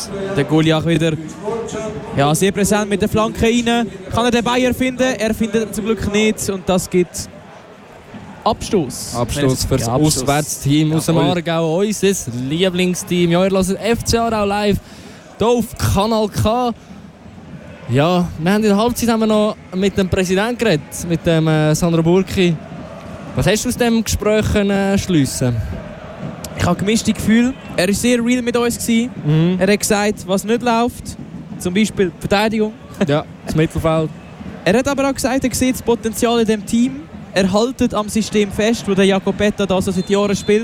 der Goliath wieder sehr präsent mit der Flanke rein. Kann er den Bayer finden? Er findet ihn zum Glück nicht und das gibt Abstoß. Abstoß für das Auswärtsteam aus dem Aargau, unser Lieblingsteam. Ja, ihr hört FC Aarau live hier auf Kanal K. Ja, wir haben in der Halbzeit noch mit dem Präsidenten geredet, mit dem Sandro Burki. Was hast du aus diesem Gespräch schliessen? Ich habe gemischte Gefühle. Er war sehr real mit uns. Er hat gesagt, was nicht läuft. Zum Beispiel die Verteidigung. Ja, das Mittelfeld. Er hat aber auch gesagt, er sieht das Potenzial in diesem Team. Er hält am System fest, wo der Jacopetta da so seit Jahren spielt.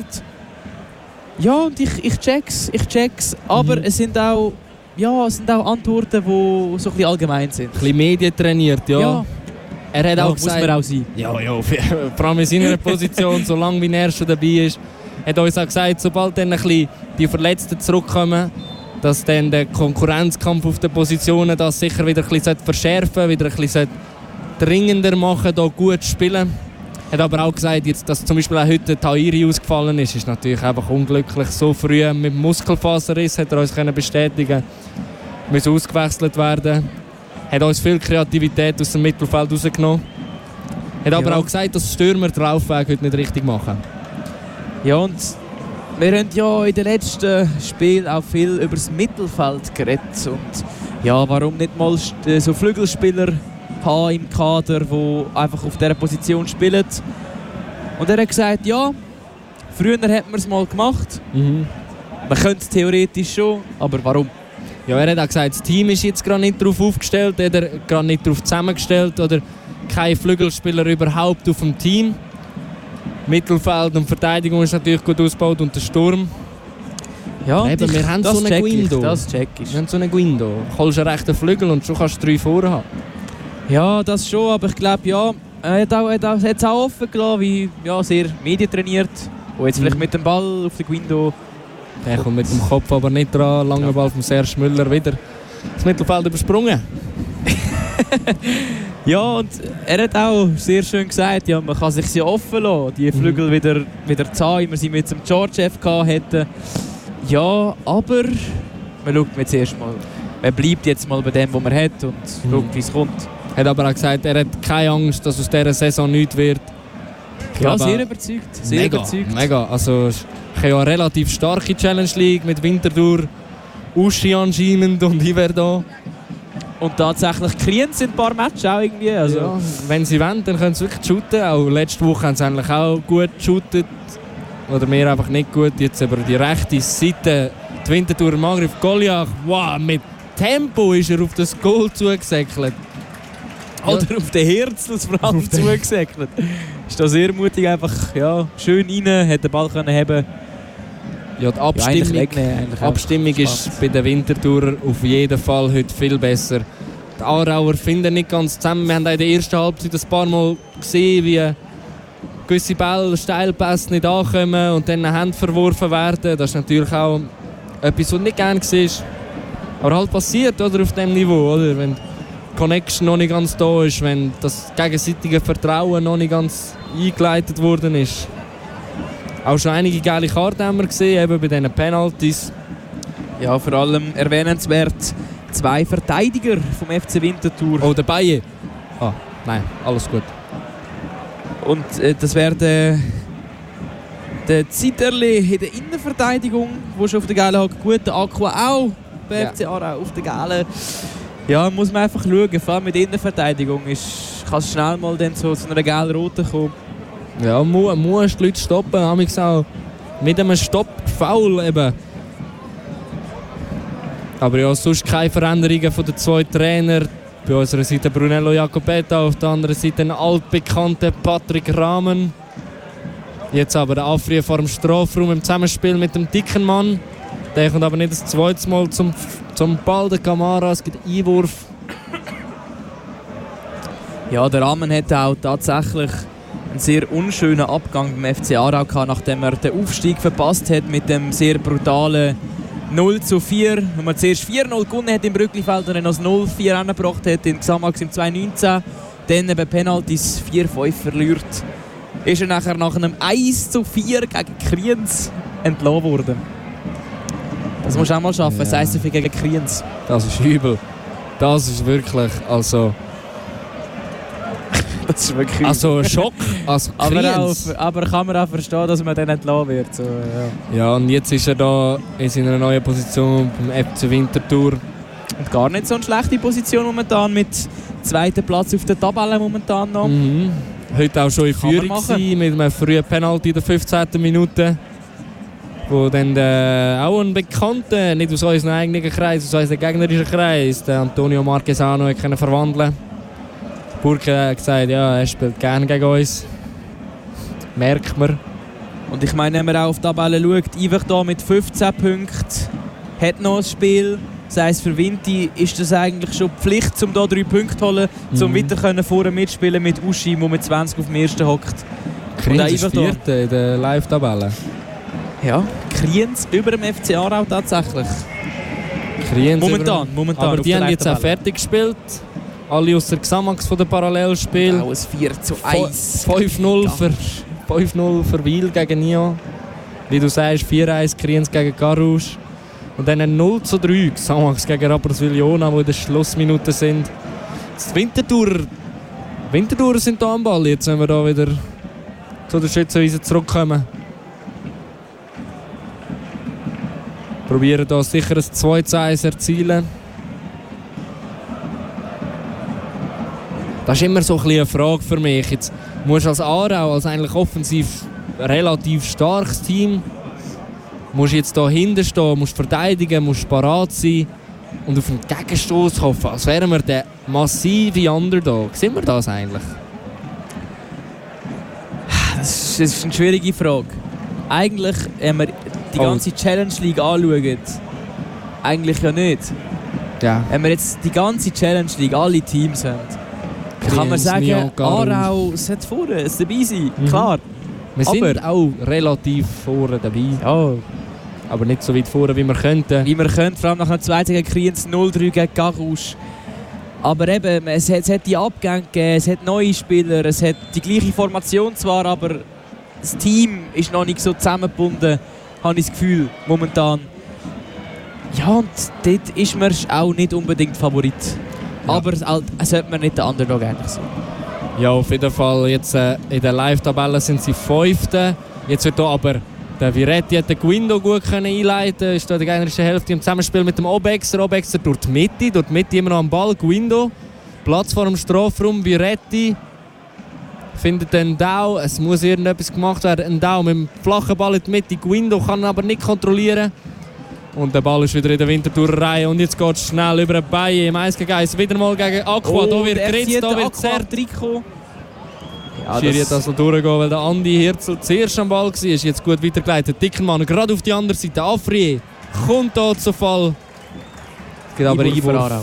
Ja, und ich check's. Aber es sind auch Antworten, die so ein bisschen allgemein sind. Ein bisschen medientrainiert, ja. Er hat auch gesagt, muss man auch sein. Ja, vor allem in seiner Position, solange wie er schon dabei ist. Hat uns auch gesagt, sobald dann ein bisschen die Verletzten zurückkommen, dass dann der Konkurrenzkampf auf den Positionen das sicher wieder ein bisschen verschärfen, wieder ein bisschen dringender machen, hier gut zu spielen. Er hat aber auch gesagt, jetzt, dass zum Beispiel auch heute Tahiri ausgefallen ist natürlich einfach unglücklich. So früh mit dem Muskelfaserriss hat er uns bestätigen, muss ausgewechselt werden. Hat uns viel Kreativität aus dem Mittelfeld rausgenommen. Hat aber auch gesagt, dass die Stürmer den Laufweg heute nicht richtig machen. Ja, und wir haben ja in den letzten Spielen auch viel über das Mittelfeld geredet. Und ja, warum nicht mal so Flügelspieler haben im Kader, die einfach auf dieser Position spielen. Und er hat gesagt, ja, früher hat man es mal gemacht. Man könnte es theoretisch schon, aber warum? Ja, er hat auch gesagt, das Team ist jetzt gerade nicht darauf aufgestellt, oder gerade nicht darauf zusammengestellt oder kein Flügelspieler überhaupt auf dem Team. Mittelfeld und Verteidigung ist natürlich gut ausgebaut und der Sturm. Ja, eben, wir haben so einen Guindo. Das check ich. Wir haben so einen Guindo. Du holst einen rechten Flügel und schon kannst du 3 vorne haben. Ja, das schon, aber ich glaube, ja, er hat es auch offen gelassen, wie sehr medientrainiert. Und jetzt vielleicht mit dem Ball auf den Guindo. Der kommt mit dem Kopf aber nicht dran. Langer Ball von Serge Müller wieder das Mittelfeld übersprungen. Ja, und er hat auch sehr schön gesagt, ja, man kann sich sie offen lassen, die Flügel wieder zu haben, wie wir sie mit dem Georgiev hätten. Ja, aber man schaut jetzt erst mal. Man bleibt jetzt mal bei dem, was man hat und schaut, wie es kommt. Er hat aber auch gesagt, er hat keine Angst, dass aus dieser Saison nichts wird. Ja, sehr überzeugt. Mega. Also, ich habe ja eine relativ starke Challenge League mit Winterthur, Uschi anscheinend und Iverdon. Und tatsächlich kriegen sie ein paar Matches auch irgendwie. Also. Ja, wenn sie wollen, dann können sie wirklich shooten. Auch letzte Woche haben sie eigentlich auch gut geshootet. Oder mehr einfach nicht gut. Jetzt über die rechte Seite, die Winterthur im Angriff. Goliath, wow, mit Tempo ist er auf das Goal zugesäckelt. Oder auf den Herzl vor allem zugesäckelt. Ist da sehr mutig, einfach schön rein, hat den Ball können haben. Ja, die Abstimmung ist bei den Winterthurer auf jeden Fall heute viel besser. Die Aarauer finden nicht ganz zusammen. Wir haben in der ersten Halbzeit ein paar Mal gesehen, wie gewisse Bälle, Steilpässe nicht ankommen und dann Hände verworfen werden. Das ist natürlich auch etwas, was nicht gerne war. Aber halt passiert, oder, auf diesem Niveau. Oder? Wenn die Connection noch nicht ganz da ist, wenn das gegenseitige Vertrauen noch nicht ganz eingeleitet worden ist. Auch schon einige geile Karten haben wir gesehen, eben bei diesen Penalties. Ja, vor allem erwähnenswert 2 Verteidiger vom FC Winterthur. Oh, der Bayer. Ah, nein, alles gut. Und das wäre der Zitterli in der Innenverteidigung, der schon auf der Gale hat. Gut, der Aqua auch bei FC Aarau auf der Gale. Ja, muss man einfach schauen, vor allem mit Innenverteidigung kann es schnell mal dann zu einer gelb-roten kommen. Ja, musst die Leute stoppen, auch mit einem Stopp-Foul eben. Aber ja, sonst keine Veränderungen von den 2 Trainern. Bei unserer Seite Brunello Jacopetta, auf der anderen Seite ein altbekannter Patrick Rahmen. Jetzt aber der Afri vor dem Strafraum im Zusammenspiel mit dem dicken Mann. Der kommt aber nicht das zweite Mal zum Ball, der Kamara, es gibt Einwurf. Ja, der Rahmen hat auch tatsächlich einen sehr unschönen Abgang beim FC Aarau gehabt, nachdem er den Aufstieg verpasst hat mit dem sehr brutalen 0:4. Wenn man zuerst 4-0 gewonnen hat im Brücklifeld und dann noch 0:4 angebracht hat in Xamax im 2019, dann eben Penalties 4-5 verliert, ist er nachher nach einem 1:4 gegen Kriens entlassen worden. Das musst du auch mal schaffen, das heisst gegen Kriens. Das ist übel. Das ist wirklich, also... Das ist wirklich übel. Also Schock, also Kriens. Aber kann man auch verstehen, dass man dann entlassen wird. So, ja, und jetzt ist er da in seiner neuen Position beim FC Winterthur. Und gar nicht so eine schlechte Position momentan, mit zweiten Platz auf der Tabelle momentan noch. Mhm. Heute auch schon in Führung gewesen, mit einem frühen Penalty in der 15. Minute. Wo dann auch ein Bekannter, nicht aus unserem eigenen Kreis, aus unserem gegnerischen Kreis, der Antonio Marquesano, konnte verwandeln. Burke hat gesagt, ja, er spielt gerne gegen uns. Merkt man. Und ich meine, wenn man auch auf die Tabelle schaut, einfach hier mit 15 Punkten, hat noch ein Spiel. Das heisst, für Vinti ist das eigentlich schon Pflicht, um hier 3 Punkte zu holen, um weiter vorne mitspielen mit Uschi, der mit 20 auf dem ersten hockt. Kriens ist Vierte in der Live-Tabelle. Ja, Kriens über dem FC Aarau tatsächlich. Kriens momentan. Aber die haben jetzt auch fertig gespielt. Alle aus der Xamax von den Parallelspielen. Auch ein 4:1. 5-0 für Wil gegen Nio. Wie du sagst, 4:1 Kriens gegen Garouche. Und dann 0:3 Xamax gegen Rapperswil-Jona, die in den Schlussminuten sind. Die Winterthur sind da am Ball, jetzt wenn wir da wieder zu der Schützenwiese zurückkommen. Probieren da sicher ein 2:1 erzielen. Das ist immer so ein bisschen eine Frage für mich. Jetzt musst du als Aarau, als eigentlich offensiv relativ starkes Team, musst jetzt da hinten stehen, musst verteidigen, musst parat sein und auf einen Gegenstoß hoffen, als wären wir der massive Underdog. Sind wir das eigentlich? Das ist eine schwierige Frage. Eigentlich, wenn wir die ganze Challenge League anschauen, eigentlich ja nicht. Ja. Wenn wir jetzt die ganze Challenge League, alle Teams haben, kann man sagen, Aarau sollte vorne dabei sein. Klar. Wir sind auch relativ vorne dabei. Ja. Aber nicht so weit vorne, wie wir könnten. Vor allem nach einer 2 gegen Kriens, 0:3 gegen Garouche. Aber eben, es hat die Abgänge gegeben, es hat neue Spieler, es hat die gleiche Formation zwar, aber das Team ist noch nicht so zusammengebunden, habe ich das Gefühl, momentan. Ja, und dort ist man auch nicht unbedingt Favorit. Ja. Aber sollte man nicht der Underdog eigentlich sein. Ja, auf jeden Fall. Jetzt in der Live-Tabelle sind sie 5. Jetzt wird hier aber der Viretti hat den Guindo gut einleiten, ist da in der gegnerischen Hälfte im Zusammenspiel mit dem Obexer. Obexer durch die Mitte immer noch am Ball. Guindo, Platz vor dem Strafraum, Viretti findet den Dau. Es muss irgendetwas gemacht werden. Ein Dau mit dem flachen Ball in die Mitte. Guindo kann ihn aber nicht kontrollieren. Und der Ball ist wieder in der Winterthurer Reihe. Und jetzt geht es schnell über den Bein im 1 gegen 1. Wieder mal gegen Aqua. Da wird geritzt, da wird zerrt. Ja, Schiri hat das noch durchgehen, weil der Andi Hirzel zuerst am Ball war. Ist jetzt gut weitergeleitet. Dickenmann gerade auf die andere Seite. Afrier kommt hier zu Fall. Es geht aber Einwurf.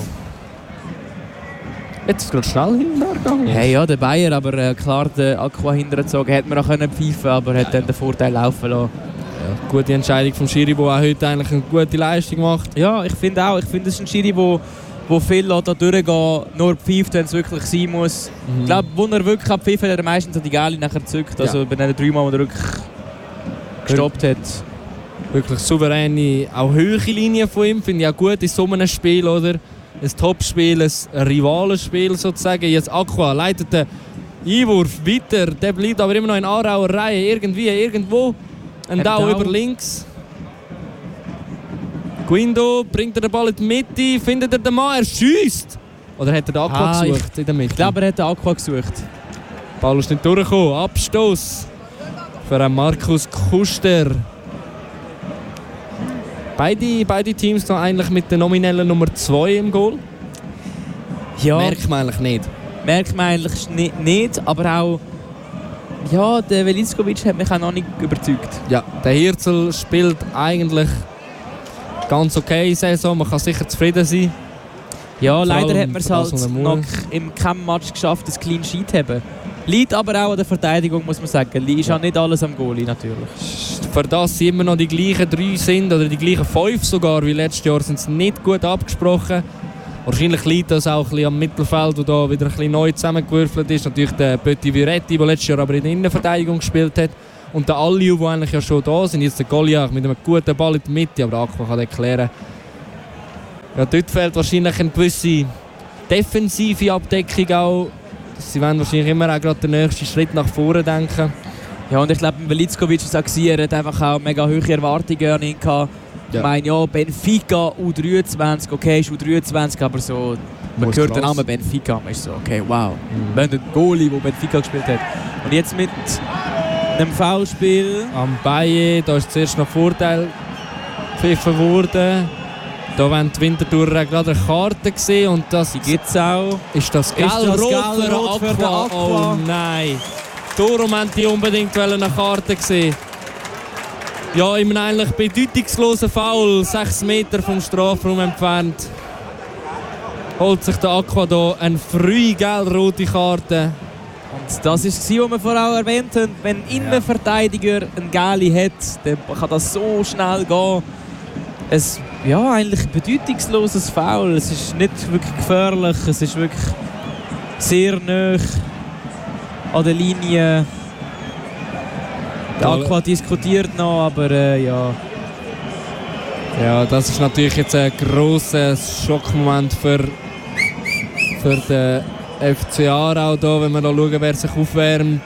Jetzt ist es gerade schnell hintergegangen. Hey, ja, der Bayer, aber klar, der Aqua hintergezogen. Hätte man auch pfeifen können, aber hat dann den Vorteil laufen lassen. Ja, gute Entscheidung vom Schiri, der auch heute eigentlich eine gute Leistung macht. Ja, ich finde auch. Ich finde, es ist ein Schiri, wo viel da durchgehen, nur pfeift, wenn es wirklich sein muss. Ich glaube, wo er wirklich pfeift, hat er meistens die Gale nachher gezückt. Also bei den 3 Mal, wo er wirklich gestoppt hat. Wirklich souveräne, auch hohe Linie von ihm. Finde ich auch gut in so einem Spiel, oder? Ein Topspiel, ein Rivalenspiel sozusagen. Jetzt Aqua leitet den Einwurf weiter. Der bleibt aber immer noch in Aarauer Reihe. Irgendwo. Ein Dau über links. Guindo bringt den Ball in die Mitte. Findet er den Mann? Er schiesst. Oder hat er den Aqua gesucht in der Mitte? Ich glaube, er hat den Aqua gesucht. Der Ball ist nicht durchgekommen. Abstoß für einen Markus Kuster. Beide Teams da eigentlich mit der nominellen Nummer 2 im Goal. Ja. Merkt man eigentlich nicht. Merkt man eigentlich nicht, aber auch ja, der Velickovic hat mich auch noch nicht überzeugt. Ja, der Hirzel spielt eigentlich ganz okay Saison, man kann sicher zufrieden sein. Ja, leider hat man es halt noch im Cam-Match geschafft, das Clean Sheet zu haben. Liegt aber auch an der Verteidigung, muss man sagen. Ist ja nicht alles am Goalie natürlich. Für das sie immer noch die gleichen 3 sind, oder die gleichen 5 sogar, wie letztes Jahr, sind sie nicht gut abgesprochen. Wahrscheinlich liegt das auch ein bisschen am Mittelfeld, wo da wieder ein bisschen neu zusammengewürfelt ist. Natürlich der Petit Viretti, der letztes Jahr aber in der Innenverteidigung gespielt hat. und der Aliu, die eigentlich ja schon da sind. Jetzt der Goliath mit einem guten Ball in der Mitte, aber der Aqua kann erklären. Ja, dort fehlt wahrscheinlich eine gewisse defensive Abdeckung auch. Sie werden wahrscheinlich immer auch gerade den nächsten Schritt nach vorne denken. Ja, und ich glaube, Velickovic hat einfach auch mega hohe Erwartungen an ihn gehabt. Ja. Ich meine, ja, Benfica U23, okay, ist U23, aber so, man hört den Namen Benfica, man ist so, okay, wow. Wenn ein Goalie, der Benfica gespielt hat. Und jetzt mit einem Foulspiel. Am Baye, da ist zuerst noch Vorteil gepfiffen worden. Da wollen die Winterthurer gerade eine Karte gesehen und das gibt es auch. Ist das Gelb-Rot für den Aqua? Oh nein. Darum haben die unbedingt eine Karte gesehen. Ja, in einem eigentlich bedeutungslosen Foul, 6 Meter vom Strafraum entfernt, holt sich der Aqua hier eine frühe gelb-rote Karte. Und das ist es, was wir vorher auch erwähnt haben. Wenn ein Innenverteidiger einen Gelb hat, dann kann das so schnell gehen. Ja, eigentlich ein bedeutungsloses Foul. Es ist nicht wirklich gefährlich, es ist wirklich sehr nah an der Linie. Der Aqua diskutiert noch, aber ja. Ja, das ist natürlich jetzt ein grosser Schockmoment für den FC Aarau da, wenn wir da schauen, wer sich aufwärmt.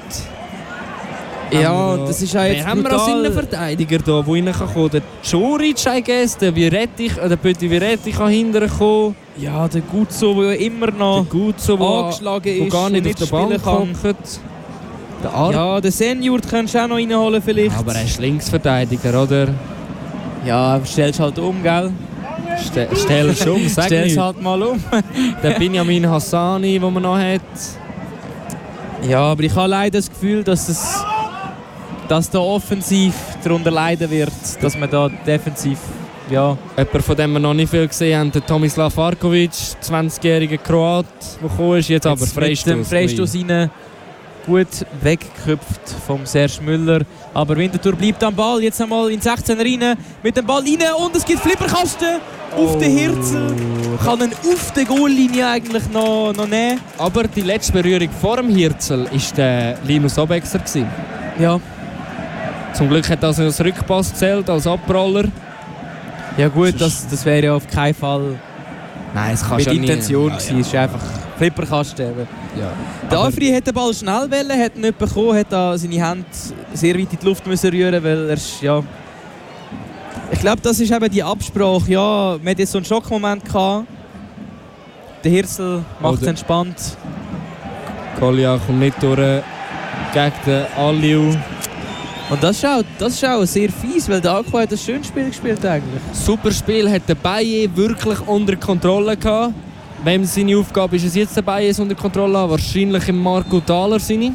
Ja, das ist auch jetzt haben wir als Innenverteidiger da, der reinkommen kann. Der Joric, der Petit Viretti kann hinterher kommen. Ja, der Guzzo, der ja immer noch angeschlagen ist, gar nicht auf der Bank hockt. Ja, den Senior kannst du auch noch reinholen vielleicht. Aber er ist Linksverteidiger, oder? Ja, stellst halt um, gell? Stellst um, sag stellst halt mal um. Der Benjamin Hassani, den man noch hat. Ja, aber ich habe leider das Gefühl, dass da offensiv darunter leiden wird, dass man da defensiv, ja. Jemand, von dem wir noch nicht viel gesehen haben, der Tomislav Varkovic, 20-jähriger Kroat, der gekommen ist, jetzt aber Freistoß. Mit dem Freistoß rein, gut weggeköpft vom Serge Müller. Aber Winterthur bleibt am Ball, jetzt einmal in 16er rein, mit dem Ball rein und es gibt Flipperkasten auf den Hirzel. Kann ihn auf der Goallinie eigentlich noch nehmen. Aber die letzte Berührung vor dem Hirzel war der Linus Abexer. Ja. Zum Glück hat das als Rückpass gezählt, als Abpraller. Ja gut, das wäre ja auf keinen Fall mit Intention gewesen. Es ist einfach Flipperkasten. Ja. Der Afri hätte den Ball schnell wollen, hat ihn nicht bekommen, hat seine Hände sehr weit in die Luft müssen rühren, weil ja. Ich glaube, das ist eben die Absprache. Ja, wir hatten jetzt so einen Schockmoment gehabt. Der Hirzel macht es entspannt. Goliath kommt nicht durch gegen den Aliu. Und das ist auch sehr fies, weil der Aqua hat ein schönes Spiel gespielt eigentlich. Super Spiel, hat der Baye wirklich unter Kontrolle gehabt. Wem seine Aufgabe ist es jetzt, der Baye unter Kontrolle haben? Wahrscheinlich im Marco Thaler seine.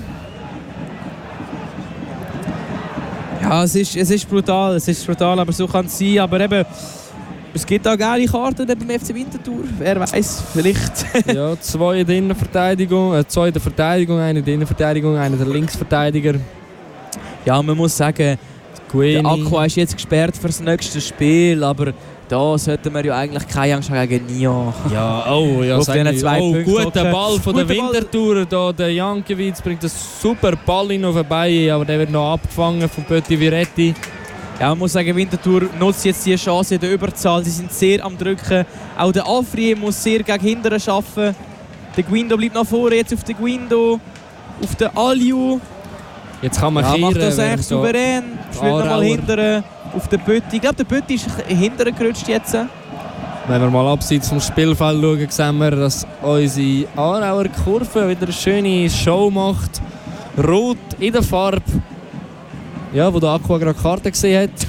Ja, es ist brutal, aber so kann es sein. Aber eben, es gibt auch geile Karten beim FC Winterthur. Wer weiß, vielleicht. Ja, 2 in der Innenverteidigung, 2 in der Verteidigung, 1 in der Innenverteidigung, 1 der Linksverteidiger. Ja, man muss sagen, der Aqua ist jetzt gesperrt für das nächste Spiel, aber da sollten wir ja eigentlich keine Angst haben gegen Nyon. Ja, guter Ball von der Winterthur. Der Jankiewicz bringt einen super Ball in auf den Bein, aber der wird noch abgefangen von Petit Viretti. Ja, man muss sagen, Winterthur nutzt jetzt die Chance in der Überzahl. Sie sind sehr am Drücken. Auch der Afri muss sehr gegen Hinteren arbeiten. Der Guindo bleibt nach vorne, jetzt auf den Guindo, auf den Aliu. Jetzt kann man macht das echt souverän. Spielt nochmal hinterher auf den Pötti. Ich glaube, der Pötti ist hinterher gerutscht jetzt. Wenn wir mal abseits vom Spielfeld schauen, sehen wir, dass unsere Aarauer Kurve wieder eine schöne Show macht. Rot in der Farbe. Ja, wo der Aqua gerade Karte gesehen hat.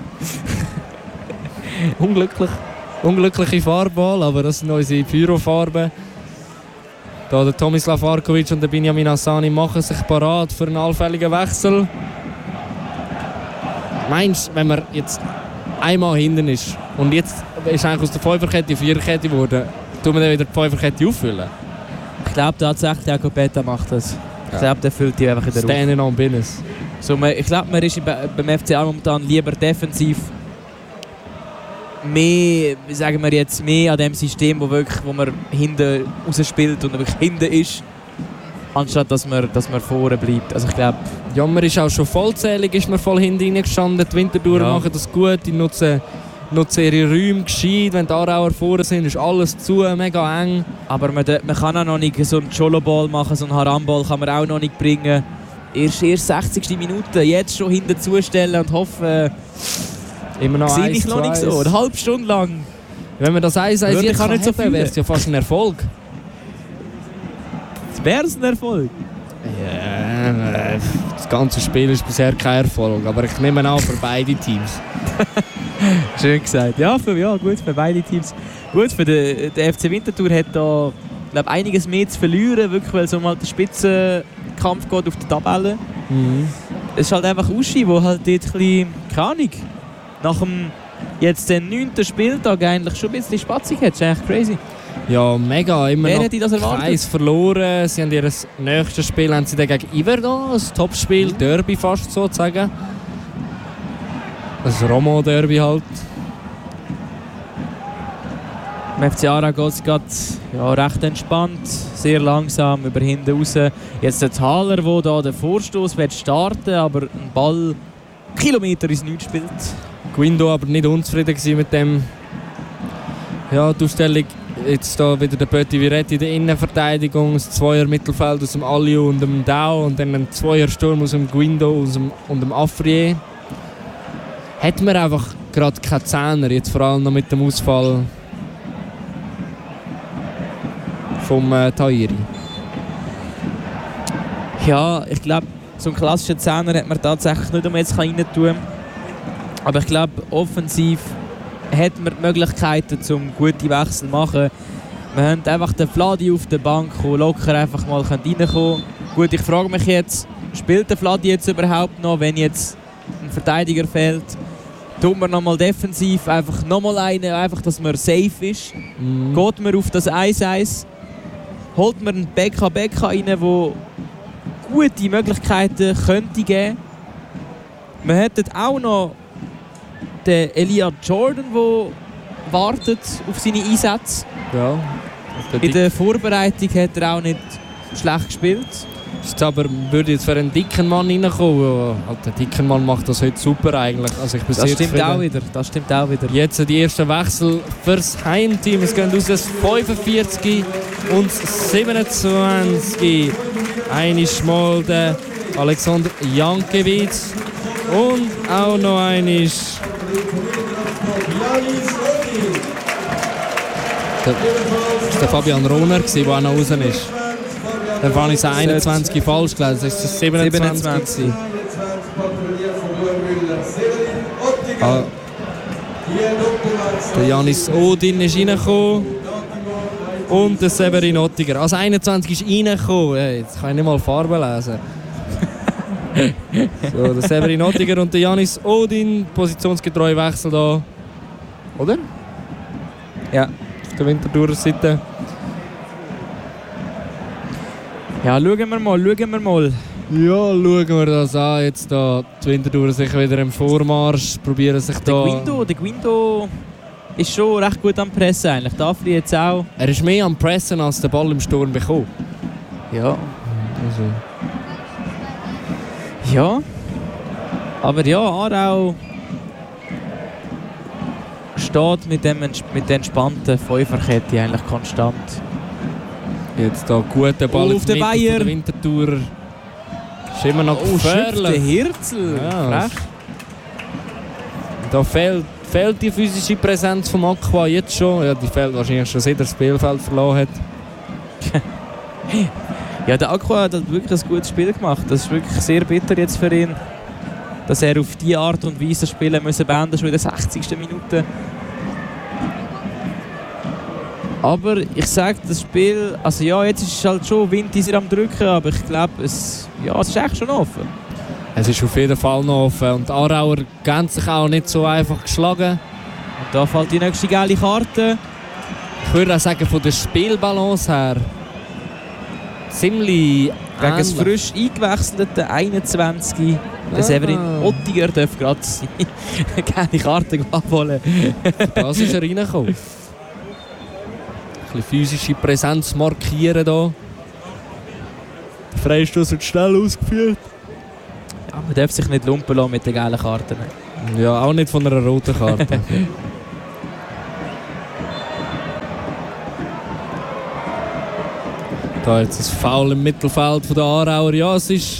Unglückliche Farbwahl, aber das sind unsere Pyrofarben. Da der Tomislav Varkovic und der Benjamin Hassani machen sich parat für einen allfälligen Wechsel. Meinst du, wenn man jetzt einmal hinten ist und jetzt ist eigentlich aus der 5er-Kette die 4er-Kette geworden, tun wir dann wieder die 5er-Kette auffüllen? Ich glaube tatsächlich, der Copetta macht das. Ich glaube, der füllt die einfach wieder auf. Standing on business. So, ich glaube, man ist beim FCA momentan lieber defensiv mehr, sagen wir jetzt, mehr an dem System, wo man hinten rausspielt und wirklich hinten ist, anstatt dass man vorne bleibt. Also ich glaube... Ja, man ist auch schon vollzählig, ist man voll hinten reingestanden. Die Winterthurer machen das gut, die nutzen ihre Räume gescheit. Wenn die Aarauer vorne sind, ist alles zu, mega eng. Aber man kann auch noch nicht so einen Cholo-Ball machen, so einen Haramball kann man auch noch nicht bringen. Erst 60. Minute, jetzt schon hinten zustellen und hoffen... Immer noch 1 ich noch nicht so, eine halbe Stunde lang. Wenn man das 1-1 jetzt kann nicht so wäre es ja fast ein Erfolg. Wäre es ein Erfolg? Ja, das ganze Spiel ist bisher kein Erfolg, aber ich nehme an für beide Teams. Schön gesagt. Ja, gut für beide Teams. Gut, für den FC Winterthur hat da glaub, einiges mehr zu verlieren, wirklich, weil so mal der Spitzenkampf geht auf der Tabelle. Mhm. Es ist halt einfach Uschi, wo halt dort ein bisschen, keine Ahnung, nach dem jetzt den 9. Spieltag eigentlich schon ein bisschen Spatzig hat. Das ist eigentlich crazy. Ja, mega. Immer Wer noch hätte das erwartet? keins verloren. Sie haben ihr nächstes Spiel haben sie dann gegen Iverdon, ein Topspiel, Derby fast sozusagen. Das Romo-Derby halt. Im FC Aarau geht es gerade recht entspannt, sehr langsam über hinten raus. Jetzt der Thaler, der da den Vorstoß starten will, aber einen Ball Kilometer ins Nichts spielt. Guindo aber nicht unzufrieden mit dem. Ja, die Aufstellung. Jetzt da wieder der Pötti Viretti in der Innenverteidigung, das Zweier-Mittelfeld aus dem Aliou und dem Dau und dann ein Zweier-Sturm aus dem Guindo und dem Afrier. Hat man einfach gerade keine Zehner, jetzt vor allem noch mit dem Ausfall vom Tahiri. Ja, ich glaube, so einen klassischen Zehner hat man tatsächlich nicht, um jetzt rein tun. Aber ich glaube, offensiv hat man die Möglichkeiten, um gute Wechsel zu machen. Wir haben einfach den Vladi auf der Bank, der locker einfach mal reinkommen kann. Gut, ich frage mich jetzt, spielt der Vladi jetzt überhaupt noch, wenn jetzt ein Verteidiger fehlt? Tut man nochmal defensiv einfach nochmal einen, einfach, dass man safe ist? Geht man auf das 1-1? Holt man einen Beka rein, der gute Möglichkeiten könnte geben? Wir hätten auch noch den Elia Jordan, der wartet auf seine Einsätze. Ja. In der Vorbereitung hat er auch nicht schlecht gespielt. Jetzt aber würde jetzt für einen dicken Mann reinkommen. Der dicken Mann macht das heute super eigentlich. Also ich bin Das stimmt auch wieder. Jetzt die ersten Wechsel fürs Heimteam. Es gehen aus das 45 und 27. Einisch mal der Alexander Jankiewicz und auch noch einisch der Fabian Rohner, der auch noch raus ist. Dann fand ich es 21 falsch gelesen. Das ist 27. Der Janis Odin ist reingekommen. Und der Severin Ottiger. Also 21 ist reingekommen. Hey, jetzt kann ich nicht mal Farbe lesen. So, der Severin Ottiger und der Janis Odin. Positionsgetreue Wechsel da. Oder? Ja. Auf der Winterthurer Seite. Ja, schauen wir mal. Ja, schauen wir das an. Jetzt da die Winterthurer sicher wieder im Vormarsch. Probieren sich da... Der Guindo ist schon recht gut am Pressen eigentlich. Dafür jetzt auch. Er ist mehr am Pressen, als den Ball im Sturm bekommen. Ja. Also. Ja. Aber ja, Aarau steht mit der entspannten Fünferkette eigentlich konstant. Jetzt da guter Ball auf den Bayer. Der Winterthurer. Ist immer noch gefährlich. Der Hirzel. Ja. Da fehlt die physische Präsenz vom Aqua jetzt schon. Ja, die fehlt wahrscheinlich schon, seit er das Spielfeld verloren hat. Ja, der Aqua hat wirklich ein gutes Spiel gemacht. Das ist wirklich sehr bitter jetzt für ihn, dass er auf diese Art und Weise das Spiel beenden musste, schon in der 60. Minute. Aber ich sage, das Spiel, also ja, jetzt ist es halt schon Wind am Drücken, aber ich glaube, es ist echt schon offen. Es ist auf jeden Fall noch offen und die Aarauer gehen sich auch nicht so einfach geschlagen. Und da fällt die nächste gelbe Karte. Ich würde auch sagen, von der Spielbalance her ziemlich gegen das frisch eingewechselte 21. Der Severin Ottiger darf gerade keine Karte abholen. Das ist er reingekommen. Ein bisschen physische Präsenz markieren hier. Freistoß wird schnell ausgeführt. Ja, man darf sich nicht lumpen lassen mit den gelben Karten. Ja, auch nicht von einer roten Karte. Da jetzt ein Foul im Mittelfeld von der Aarauer. Ja, es ist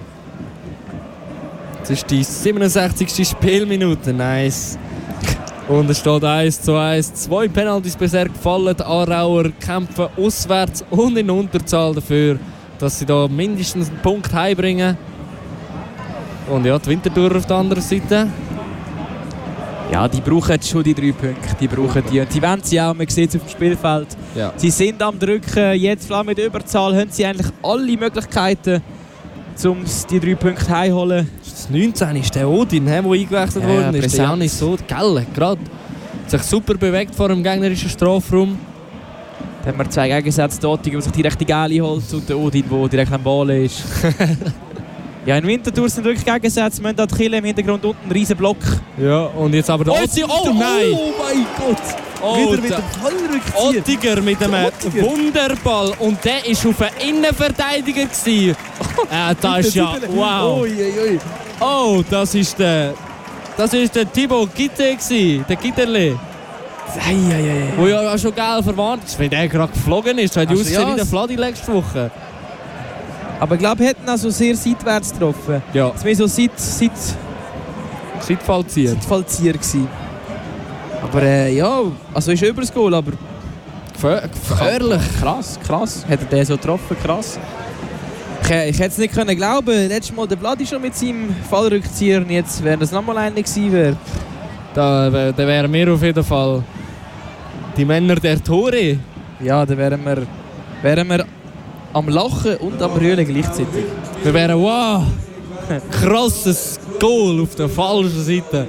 die 67. Spielminute. Nice. Und es steht 1:1. 2 Penaltys bisher gefallen. Die Aarauer kämpfen auswärts und in Unterzahl dafür, dass sie da mindestens einen Punkt heimbringen. Und ja, die Winterthur auf der anderen Seite. Ja, die brauchen schon die 3 Punkte. Die brauchen die. Und die wollen sie auch. Man sieht es auf dem Spielfeld. Ja. Sie sind am Drücken. Jetzt vor allem mit Überzahl haben sie eigentlich alle Möglichkeiten, um die 3 Punkte heimzuholen. Das 19 ist der Odin, der eingewechselt worden ist. Der Janis so geil. Gerade sich super bewegt vor dem gegnerischen Strafraum. Dann haben wir 2 Gegensätze. Dort, der sich direkt die Gale holt und der Odin, der direkt am Ball ist. Ja, in Winterthur sind wirklich Gegensätze. Wir haben da die Kille im Hintergrund unten, einen riesen Block. Ja, und jetzt aber der Oh nein! Oh mein Gott! Oh, Wieder mit dem Fallrückzieher. Ottiger mit einem Wunderball. Und der war auf einen Innenverteidiger. Das ist ja... Wow! Ui, ui, ui. Oh, das ist der Thibaut Gitte, der Gitterle. Der ja schon geil verwarnt ist, weil der gerade geflogen ist. Hat die ausgesehen in der Fladi letzte Woche. Aber ich glaube, wir hätten also sehr seitwärts getroffen. Ja. Es war so Seitfallzieher gewesen. Aber ja, also ist über das Goal, aber... Gefährlich. Krass. Hätte er den so getroffen, krass. Ich hätte es nicht können glauben. Letztes Mal der Vladi schon mit seinem Fallrückzieher und jetzt, wenn das nochmal einer gewesen wäre. Da wären wir auf jeden Fall die Männer der Tore. Ja, da wären wir am Lachen und am Brüllen gleichzeitig. Wir wären, wow, krasses Goal auf der falschen Seite.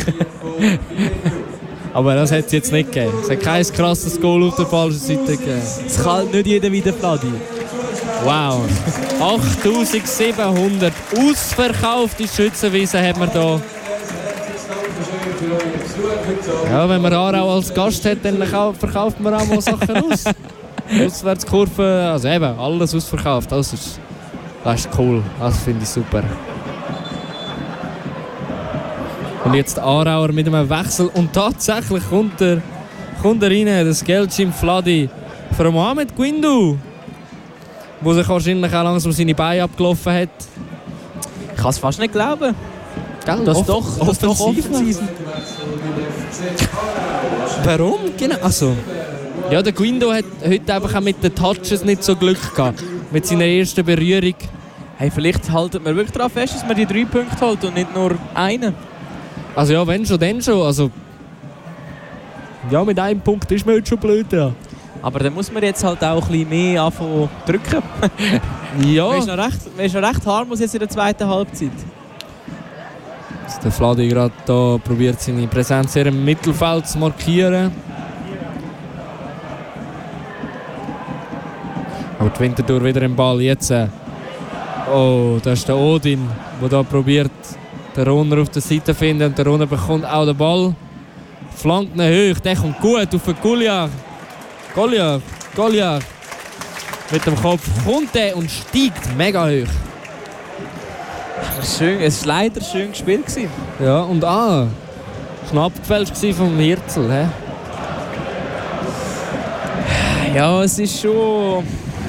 Aber das hat es jetzt nicht gegeben. Es hat kein krasses Goal auf der falschen Seite gegeben. Es kann nicht jeder wieder Vladi. Wow. 8700 ausverkaufte Schützenwiese haben wir hier. Ja, wenn man Aarau als Gast hat, dann verkauft man auch mal Sachen aus. Auswärtskurve, also eben, alles ausverkauft. Das ist cool, das finde ich super. Und jetzt Aarauer mit einem Wechsel und tatsächlich kommt er rein, das Geldschirm Vladi für Mohamed Guindou, der sich wahrscheinlich auch langsam seine Beine abgelaufen hat. Ich kann es fast nicht glauben. Gell? Das doch offensiv. Warum? Genau. Also, ja, der Guindou hat heute einfach auch mit den Touches nicht so Glück gehabt. Mit seiner ersten Berührung. Hey, vielleicht haltet man wirklich daran fest, dass man die 3 Punkte holt und nicht nur einen. Also ja, wenn schon, dann schon. Also, ja, mit einem Punkt ist man heute schon blöd. Ja. Aber dann muss man jetzt halt auch ein bisschen mehr anfangen drücken. Ja. Man ist noch recht harmlos jetzt in der zweiten Halbzeit. Der Vladi gerade da probiert seine Präsenz hier im Mittelfeld zu markieren. Aber die Winterthur wieder im Ball. Jetzt. Oh, das ist der Odin, der da probiert, den Runner auf der Seite zu finden. Und der Runner bekommt auch den Ball. Flankt ihn hoch, der kommt gut auf den Goliath. Goliath. Mit dem Kopf kommt der und steigt mega hoch. Schön, es war leider schön gespielt. Ja, und knapp gefälscht vom Hirzel. He? Ja, es ist schon...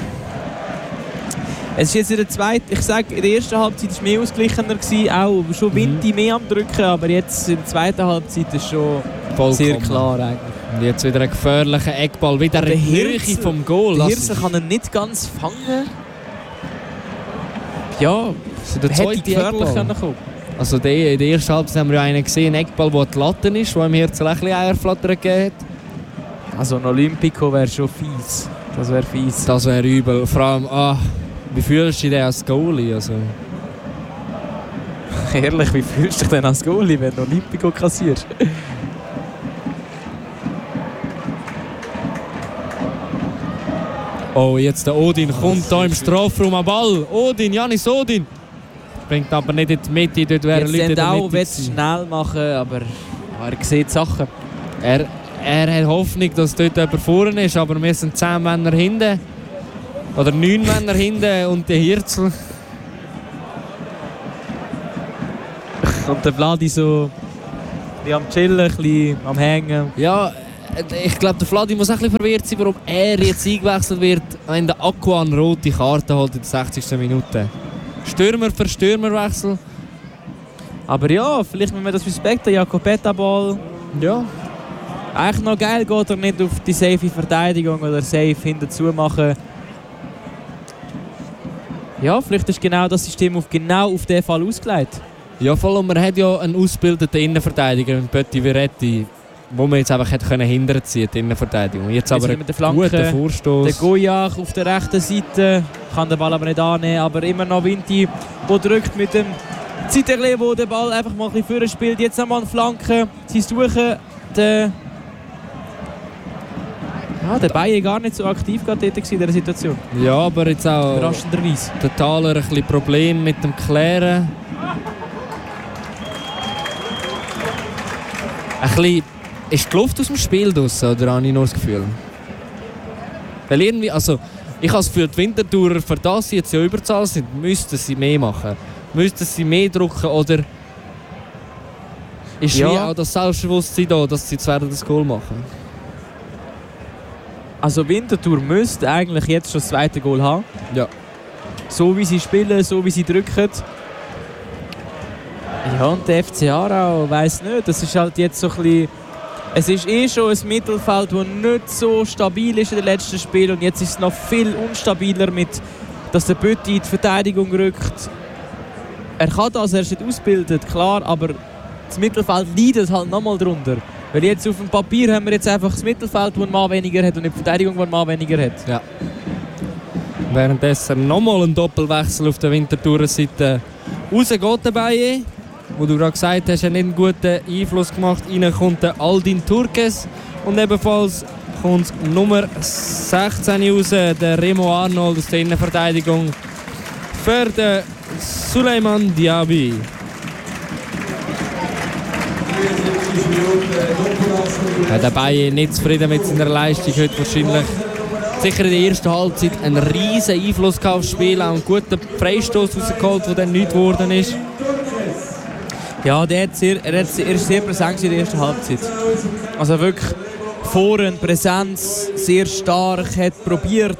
Es ist jetzt in der zweiten... Ich sage, in der ersten Halbzeit war es mehr ausgeglichener gewesen, auch schon Winti mehr am Drücken, aber jetzt in der zweiten Halbzeit ist es schon vollkommen sehr klar eigentlich. Und jetzt wieder ein gefährlicher Eckball, wieder eine Höhe vom Goal. Der Hirzel kann ihn nicht ganz fangen. Ja, der zweite gefährlich kommen. Also in der ersten Halbzeit haben wir ja einen gesehen, einen Eckball, der die Latte ist, der im Hirzel ein bisschen Eierflattern gegeben hat. Also ein Olympico wäre schon fies. Das wäre fies. Das wäre übel. Vor allem, wie fühlst du dich als Goalie? Also. Ehrlich, wie fühlst du dich denn als Goalie, wenn du Olympico kassierst? Oh, jetzt der Odin kommt da im Strafraum am Ball. Janis Odin. Bringt aber nicht in die Mitte, dort wären Leute in der Mitte. Auch will es schnell machen, aber er sieht Sachen. Er hat Hoffnung, dass dort jemand vorne ist, aber wir sind 10 Männer hinten. Oder 9 Männer hinten und der Hirzel. Und der Vladi so ein bisschen am Chillen, ein bisschen am Hängen. Ja, ich glaube, der Vladi muss auch ein bisschen verwirrt sein, warum er jetzt eingewechselt wird, wenn der Aquan rote Karte holt in der 60. Minute. Stürmer für Stürmerwechsel. Aber ja, vielleicht müssen wir das respekten, Jakobetta-Ball. Ja. Eigentlich noch geil, geht er nicht auf die safe Verteidigung oder safe hinterzu machen. Ja, vielleicht ist genau das System genau auf diesen Fall ausgelegt. Ja, vor allem, man hat ja einen ausgebildeten Innenverteidiger, Pötti Viretti, wo man jetzt einfach hätte hinterziehen können, die Innenverteidigung. Jetzt aber einen guten Vorstoß. Der Gojach auf der rechten Seite kann den Ball aber nicht annehmen, aber immer noch Vinti, der drückt mit dem Zitterle, der den Ball einfach mal ein bisschen vorne spielt. Jetzt nochmal eine Flanke. Sie suchen den... Ja, der Bayer gar nicht so aktiv in dieser Situation. Ja, aber jetzt auch überraschenderweise. Der Thaler ein bisschen Problem mit dem Klären. Ein bisschen... Ist die Luft aus dem Spiel draussen, oder habe ich nur das Gefühl? Weil irgendwie, also, ich habe das Gefühl, die Winterthurer, für das sie jetzt ja Überzahl sind, müssten sie mehr machen. Müssten sie mehr drücken, oder ist wie auch das Selbstbewusstsein da, dass sie jetzt das Goal machen? Also Winterthur müsste eigentlich jetzt schon das zweite Goal haben. Ja. So wie sie spielen, so wie sie drücken. Ja, und der FC Aarau, weiss nicht, das ist halt jetzt so ein bisschen... Es ist schon ein Mittelfeld, das nicht so stabil ist in den letzten Spielen. Und jetzt ist es noch viel unstabiler, dass der Bötti in die Verteidigung rückt. Er kann das, er ist nicht ausgebildet, klar, aber das Mittelfeld leidet halt nochmal drunter. Weil jetzt auf dem Papier haben wir jetzt einfach das Mittelfeld, das ein Mann weniger hat und nicht die Verteidigung, die ein Mann weniger hat. Ja. Währenddessen nochmal ein Doppelwechsel auf der Winterthurer Seite. Raus geht der Bayer, wo du gerade gesagt hast, er hat nicht einen guten Einfluss gemacht. Rein kommt der Aldin Turkes und ebenfalls kommt Nummer 16 raus, der Remo Arnold aus der Innenverteidigung für den Suleiman Diaby. Ja, der Bayer nicht zufrieden mit seiner Leistung heute wahrscheinlich. Sicher in der ersten Halbzeit einen riesen Einfluss aufs Spiel, auch einen guten Freistoß rausgeholt, der dann nichts geworden ist. Ja, er ist sehr präsent in der ersten Halbzeit. Also wirklich vorne Präsenz, sehr stark, hat probiert,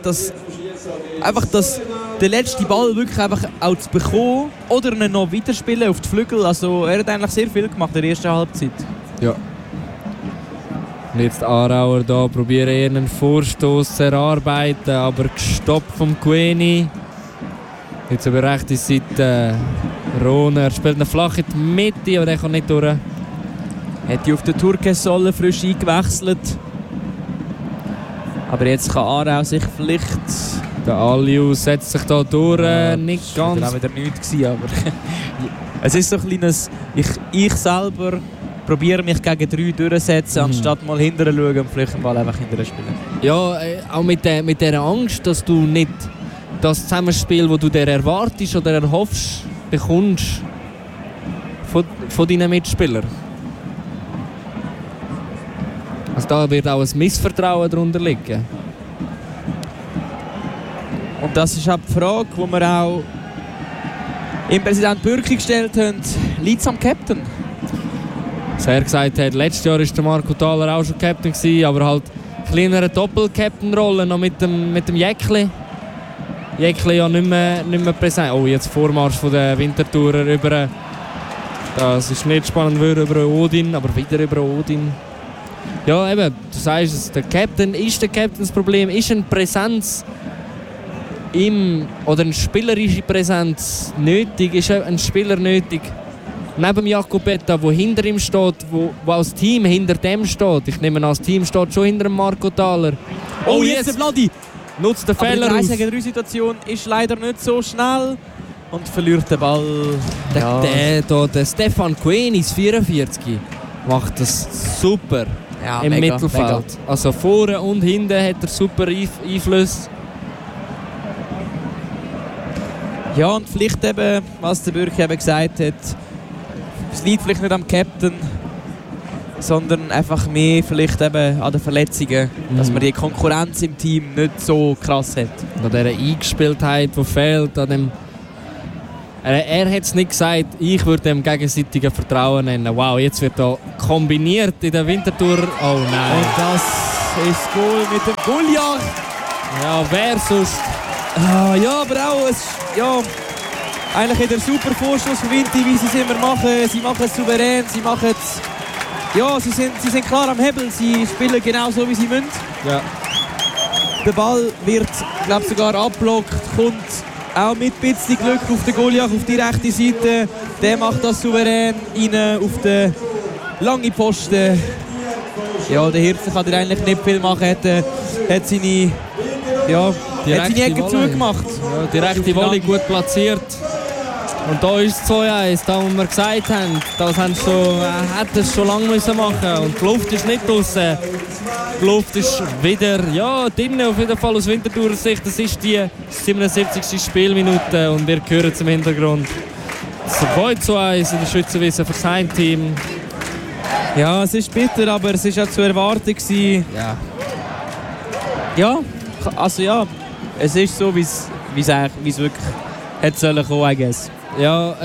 den letzten Ball wirklich einfach auch zu bekommen oder ihn noch weiterspielen auf die Flügel. Also er hat eigentlich sehr viel gemacht in der ersten Halbzeit. Ja. Und jetzt die Aarauer da probieren eher einen Vorstoß zu erarbeiten, aber gestoppt vom Gueni. Jetzt über rechte Seite Rohner spielt eine flache in die Mitte, aber der kommt nicht durch. Hätte auf den Turkes sollen, frisch eingewechselt. Aber jetzt kann Aarau sich vielleicht... Der Alius setzt sich da durch, nicht ganz. Das war wieder nichts gewesen, aber es ist so ein kleines... Ich selber probiere mich gegen 3 durchzusetzen, anstatt mal hinterher schauen und vielleicht mal einfach hinterher spielen. Ja, auch mit dieser Angst, dass du nicht das Zusammenspiel, das du dir erwartest oder erhoffst, bekommst von deinen Mitspielern. Also da wird auch ein Missvertrauen darunter liegen. Und das ist auch die Frage, die wir auch im Präsident Bürki gestellt haben. Liegt es am Captain? Was er gesagt hat, letztes Jahr war der Marco Thaler auch schon Captain gewesen, aber halt kleinere Doppel-Captain-Rolle noch mit dem Jäckli. Jäckli ja nicht mehr präsent. Oh, jetzt Vormarsch von der Winterthurer über... Das ist nicht spannend über Odin, aber wieder über Odin. Ja, eben, du sagst es, der Captain ist der Captains Problem, ist eine Präsenz oder eine spielerische Präsenz nötig, ist ein Spieler nötig. Neben Jakobetta, der hinter ihm steht, wo als Team hinter dem steht. Ich nehme an, das Team steht schon hinter dem Marco Thaler. Oh, jetzt der Vladi! Nutzt den Fehler aus. Die 1-gegen-3-Situation ist leider nicht so schnell und verliert den Ball. Ja. Der Stefan Quenis, 44, macht das super im Mittelfeld. Mega. Also vorne und hinten hat er super Einfluss. Ja, und vielleicht eben, was der Bürki eben gesagt hat, es liegt vielleicht nicht am Captain, sondern einfach mehr vielleicht eben an den Verletzungen, dass man die Konkurrenz im Team nicht so krass hat. An dieser Eingespieltheit, die fehlt, an dem... Er hat es nicht gesagt, ich würde dem gegenseitigen Vertrauen nennen. Wow, jetzt wird da kombiniert in der Winterthur. Oh nein. Und das ist das Goal mit dem Guljach. Ja, wer sonst? Ja, aber auch, eigentlich hat er super Vorstoß von Vinti, wie sie es immer machen. Sie machen es souverän, sie machen es... Ja, sie sind klar am Hebel, sie spielen genau so, wie sie müssen. Ja. Der Ball wird, glaube sogar abblockt, kommt auch mit ein bisschen Glück auf den Guljach auf die rechte Seite. Der macht das souverän rein auf den langen Posten. Ja, der Hirte kann er eigentlich nicht viel machen, hat seine Ecke zugemacht. Ja, die rechte Volley gut platziert. Und da ist es 2-1, da wo wir gesagt haben, das hätte es schon lange müssen machen. Und die Luft ist nicht draussen. Die Luft ist wieder drinnen, auf jeden Fall aus Winterthurer Sicht. Das ist die 77. Spielminute und wir hören zum Hintergrund 2-1 in der Schützenwiese für sein Team. Ja, es ist bitter, aber es war ja zu erwarten. Ja, also ja, es ist so, wie es wirklich hätte sollen kommen, I guess. Ja,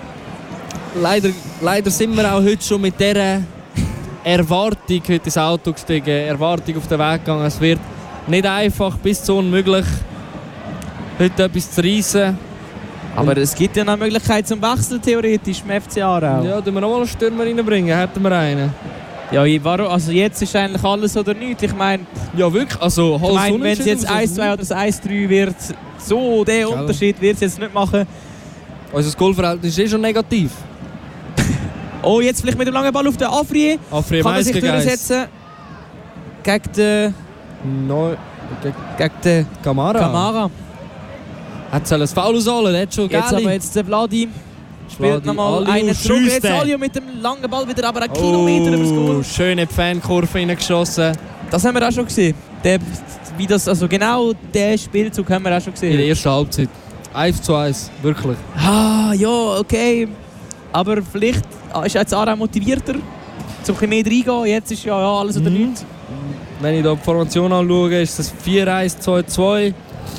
leider sind wir auch heute schon mit dieser Erwartung heute ins Auto gestiegen, Erwartung auf den Weg gegangen. Es wird nicht einfach, bis zu unmöglich, heute etwas zu reissen. Aber es gibt ja noch eine Möglichkeit zum Wechsel, theoretisch, im FC Aarau. Ja, tun wir noch mal einen Stürmer reinbringen, hätten wir einen. Ja, warum? Also jetzt ist eigentlich alles oder nichts. Ich meine, ja wirklich, also wenn es jetzt 1-2 oder 1-3 wird, so der Unterschied wird es jetzt nicht machen. Unser Goalverhältnis ist schon negativ. Oh, jetzt vielleicht mit dem langen Ball auf den Afrier. Afrier kann er sich durchsetzen gegen den... Gegen den Kamara. Hat es ein Foul ausholen, der hat schon jetzt aber jetzt der Vladi. Spielt nochmal einen zurück. Jetzt Alio mit dem langen Ball wieder aber einen Kilometer übers Goal. Schöne Fankurve reingeschossen. Das haben wir auch schon gesehen. Genau diesen Spielzug haben wir auch schon gesehen. In der ersten Halbzeit. 1-1, wirklich. Ja, okay. Aber vielleicht ist jetzt Aarau motivierter, um ein bisschen mehr reingehen. Jetzt ist ja alles oder nichts. Wenn ich da die Formation anschaue, ist es 4-1-2-2.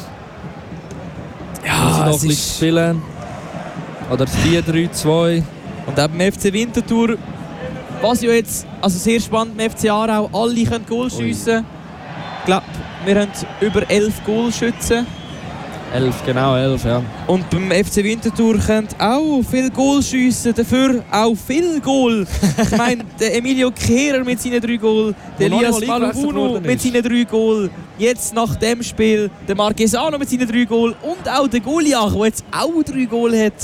Ja, noch ein bisschen spielen. Oder 4-3-2. Und auch beim FC Winterthur, was ja jetzt sehr spannend beim FC Aarau, alle können Goal schiessen. Ich glaube, wir haben über 11 Goalschützen. 11, genau 11, ja. Und beim FC Winterthur können auch viel Goal schiessen, dafür auch viel Goal. Ich meine, der Emilio Kehrer mit seinen 3 Goal, der Elias Malubuno mit seinen 3 Goal, jetzt nach dem Spiel der Marquesano mit seinen 3 Goal und auch der Guljach, der jetzt auch 3 Goal hat.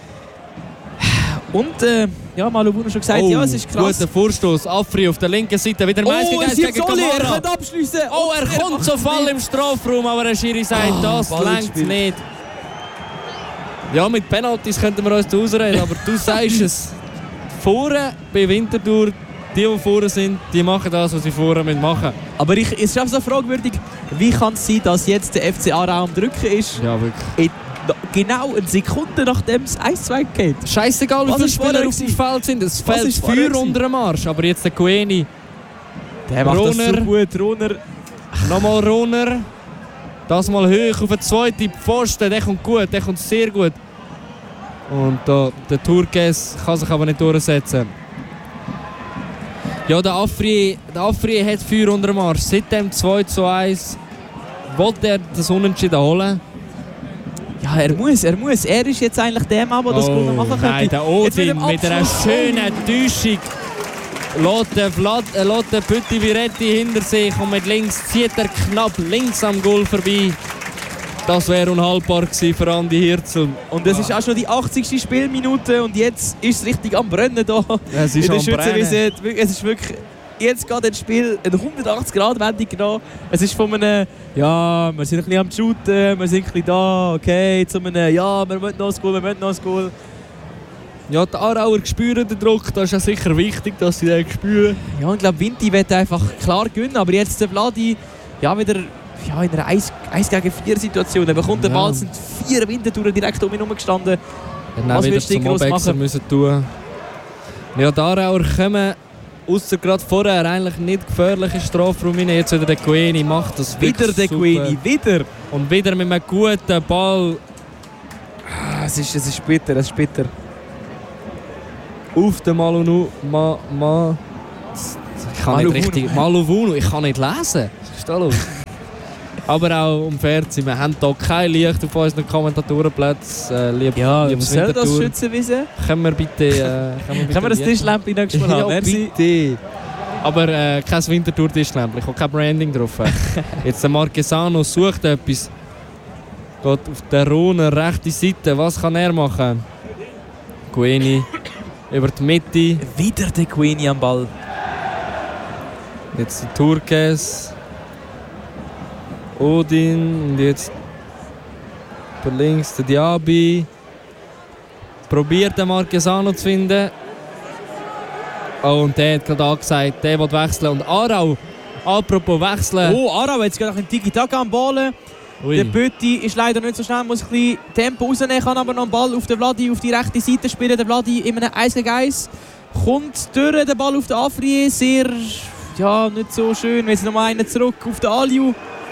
Und Malubuno schon gesagt, es ist krass. Guter Vorstoß, Afri auf der linken Seite, wieder Meistergeist gegen Kamara. Er könnte abschliessen. Er kommt zu Fall im Strafraum, aber der Schiri sagt, das längt nicht. Ja, mit Penalties könnten wir uns da ausreden, aber du sagst es. Vorne bei Winterthur, die vorne sind, die machen das, was sie vorne machen müssen. Aber es ist auch so fragwürdig, wie kann es sein, dass jetzt der FC Aarau am Drücken ist? Ja, wirklich. Genau eine Sekunde nachdem es 1-2 geht. Scheissegal, wie viele Spieler auf dem Feld sind. Es fällt Feuer unter dem Arsch. Aber jetzt der Coeni. Der macht das so gut. Roner. Nochmal Roner. Das mal hoch auf den zweiten Pfosten. Der kommt gut, der kommt sehr gut. Und da, der Turques kann sich aber nicht durchsetzen. Ja, der Afri hat Feuer unter dem Arsch. Seit dem 2-1 wollte er das Unentschieden holen. Ja, er muss. Er ist jetzt eigentlich der Mann, der das Goal machen könnte. Nein, der Odin mit einer schönen Täuschung lässt den Pütti Viretti hinter sich und mit links zieht er knapp links am Goal vorbei. Das wäre unhaltbar gewesen für Andi Hirzel. Und es ist auch schon die 80. Spielminute und jetzt ist es richtig am Brennen da. Es ist am Brennen. Es ist wirklich... Jetzt geht das Spiel eine 180-Grad-Wendung genommen. Es ist von einem, wir sind ein bisschen am Shooten, wir sind ein bisschen da, okay, zu einem, wir wollen noch ein Goal, Ja, die Aarauer spüren den Druck, das ist ja sicher wichtig, dass sie den spüren. Ja, ich glaube, Vinti wird einfach klar gewinnen, aber jetzt der Vladi, wieder in einer 1-gegen-4-Situation. Er bekommt den Ball, sind 4 Wintertouren direkt um ihn herumgestanden. Was willst du groß machen? Müssen tun. Ja, die Aarauer kommen ausser gerade vorher eigentlich nicht gefährliche Strafraum rein. Jetzt wieder der Gueni macht das Wieder der Gueni, wieder! Und wieder mit einem guten Ball. Es ist bitter, es ist bitter. Auf den Malunu. Ich kann nicht richtig. Maluvunu, ich kann nicht lesen. Was ist da los? Aber auch um fair zu sein, wir haben hier kein Licht auf unseren Kommentatorenplätzen. Was soll das Schützenwiese? Können wir bitte... Können wir das Tischlämpchen nächstes Mal haben? Ja, bitte. Aber kein Wintertour-Tischlämpchen, ich habe kein Branding drauf. Jetzt der Marquesano sucht etwas. Geht auf der Rune, rechte Seite. Was kann er machen? Gueni über die Mitte. Wieder der Gueni am Ball. Jetzt der Turques. Odin und jetzt per links der Diaby. Probiert den Marquesano zu finden. Oh, und der hat gerade angesagt, der will wechseln. Und Arau, apropos wechseln. Oh, Arau, jetzt geht noch ein Tiki-Taka am Ballen. Der Pötti ist leider nicht so schnell, muss ein bisschen Tempo rausnehmen, kann aber noch einen Ball auf den Vladi auf die rechte Seite spielen. Der Vladi in einem 1 gegen 1 kommt durch den Ball auf den Afrier. Sehr, nicht so schön. Jetzt noch einen zurück auf den Aliu.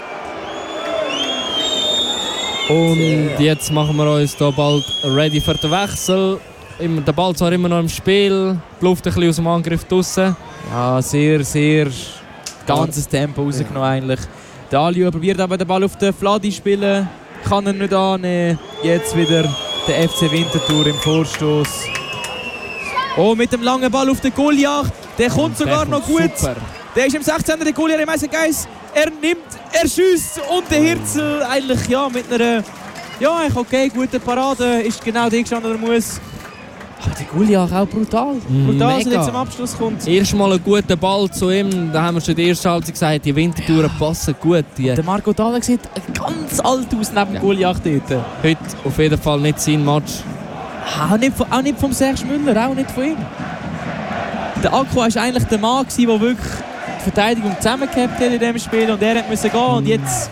Und jetzt machen wir uns hier bald ready für den Wechsel. Der Ball zwar immer noch im Spiel, die Luft ein bisschen aus dem Angriff draussen. Ja, sehr ganzes Tempo rausgenommen eigentlich. Der Aliu probiert aber den Ball auf den Vladi spielen. Kann er nicht annehmen. Jetzt wieder der FC Winterthur im Vorstoß. Oh, mit dem langen Ball auf den Goliath. Der kommt sogar noch gut. Super. Der ist im 16er, der Goliath im 1 Geist. Er nimmt, er schießt und der Hirzel eigentlich mit einer eigentlich okay, gute Parade ist genau die gestanden, er muss. Aber der Goliath auch brutal. Brutal, dass er jetzt zum Abschluss kommt. Erstmal ein guter Ball zu ihm. Da haben wir schon in der ersten Halbzeit gesagt, die Wintertouren passen gut. Der Marco Dalla sieht ganz alt aus neben Goliath dort. Heute auf jeden Fall nicht sein Match. Auch nicht vom Serge Müller, auch nicht von ihm. Der Akku war eigentlich der Mann, der wirklich die Verteidigung zusammengehabt hat in diesem Spiel und er musste gehen und jetzt...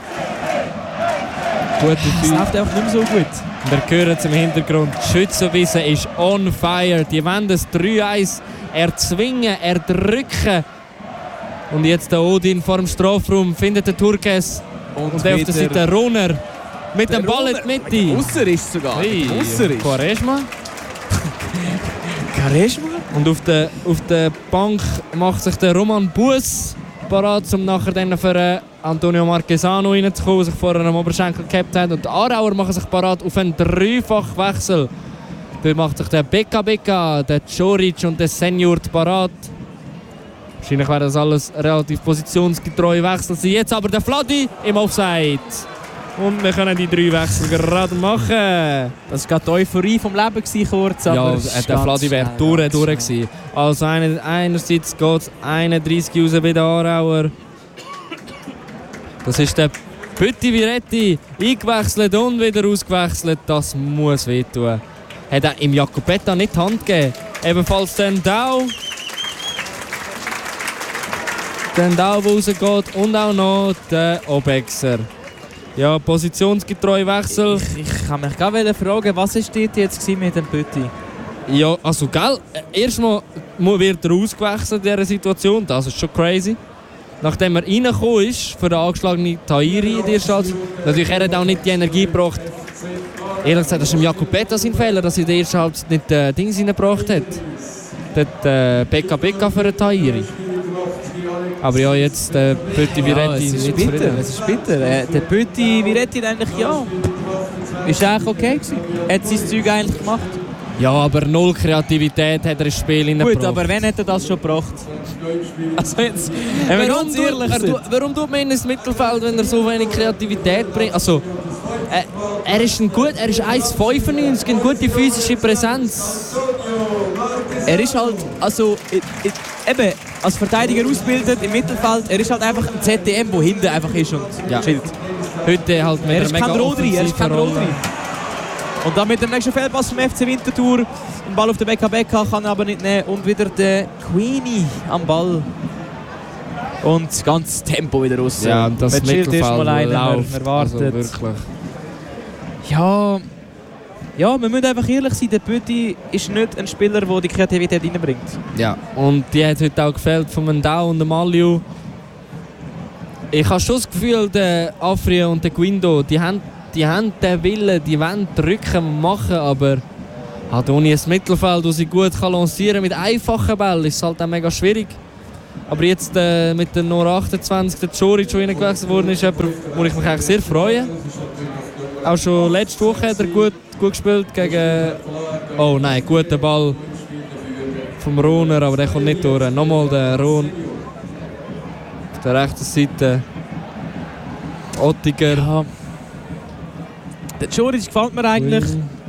Es läuft einfach nicht mehr so gut. Wir hören im Hintergrund, die Schützenwiese ist on fire. Die wollen das 3-1 erzwingen, erdrücken. Und jetzt der Odin vor dem Strafraum findet den Turques. Und auf der Seite Runner mit dem Ball in die Mitte. Ausser ist sogar. Hey, Quaresma. Und auf der Bank macht sich der Roman Bus parat, um nachher dann für Antonio Marquesano reinzukommen, der sich vorher am Oberschenkel gehabt hat. Und die Aarauer machen sich parat auf einen Dreifachwechsel. Dort macht sich der Beka, der Choric und der Senior parat. Wahrscheinlich wäre das alles relativ positionsgetreue Wechsel sein. Jetzt aber der Vladi im Offside. Und wir können die 3 Wechsel gerade machen. Das war gerade die Euphorie vom Leben kurz. Aber der Vladi wäre durch gewesen. Also einerseits geht es 31 raus bei den Aarauer. Das ist der Pötti Viretti. Eingewechselt und wieder ausgewechselt. Das muss wehtun. Hat er im Jacopetta nicht die Hand gegeben. Ebenfalls den Dau. Den Dau, der rausgeht. Und auch noch der Obexer. Ja, positionsgetreue Wechsel. Ich kann mich gerade fragen, was war dort jetzt mit dem Pötti? Ja, also gell, erstmal wird er ausgewechselt in dieser Situation, das ist schon crazy. Nachdem er reingekommen ist für den angeschlagenen Tahiri in der Stadt, natürlich er hat auch nicht die Energie gebracht. Ehrlich gesagt, das ist im Jacopetta sein Fehler, dass er in der ersten Halbzeit nicht Dings reingebracht hat. Der Beka für den Tahiri. Aber ja, jetzt der Pötti Viretti. Es ist bitter. Der Pötti Viretti hat eigentlich ist eigentlich okay gewesen. Er hat sein Zeug eigentlich gemacht. Ja, aber null Kreativität hat er ins Spiel hineingebracht. Gut, aber wann hat er das schon gebracht? Also jetzt, warum tut man ihn ins Mittelfeld, wenn er so wenig Kreativität bringt? Also, er ist 1,95, eine gute physische Präsenz. Er ist halt, also, eben, als Verteidiger ausgebildet im Mittelfeld, er ist halt einfach ein ZDM, der hinten einfach ist und chillt. Heute halt mit einer mega offensiven Rolle. Und dann mit dem nächsten Fehlpass vom FC Winterthur, den Ball auf den Beka kann er aber nicht nehmen. Und wieder der Queenie am Ball. Und das ganze Tempo wieder raus. Ja, und das Mittelfeld läuft. Also wirklich. Ja, Ja, wir müssen einfach ehrlich sein, der Bütti ist nicht ein Spieler, der die Kreativität reinbringt. Ja, und die hat heute auch gefällt von dem Ndao und dem Aliou. Ich habe schon das Gefühl, der Afri und der Guindo, die haben den Willen, die wollen drücken, machen, aber halt ohne ein Mittelfeld, das sie gut lancieren kann. Mit einfachen Bällen ist es halt auch mega schwierig. Aber jetzt mit der Nummer 28, der Djoric, der reingewechselt worden ist, jemand, wo ich mich eigentlich sehr freue. Auch schon letzte Woche hat er gut gespielt gegen... Oh nein, guter Ball vom Rohner, aber der kommt nicht durch. Nochmal der Rohn auf der rechten Seite. Ottiger. Ja. Der Djoric gefällt mir eigentlich.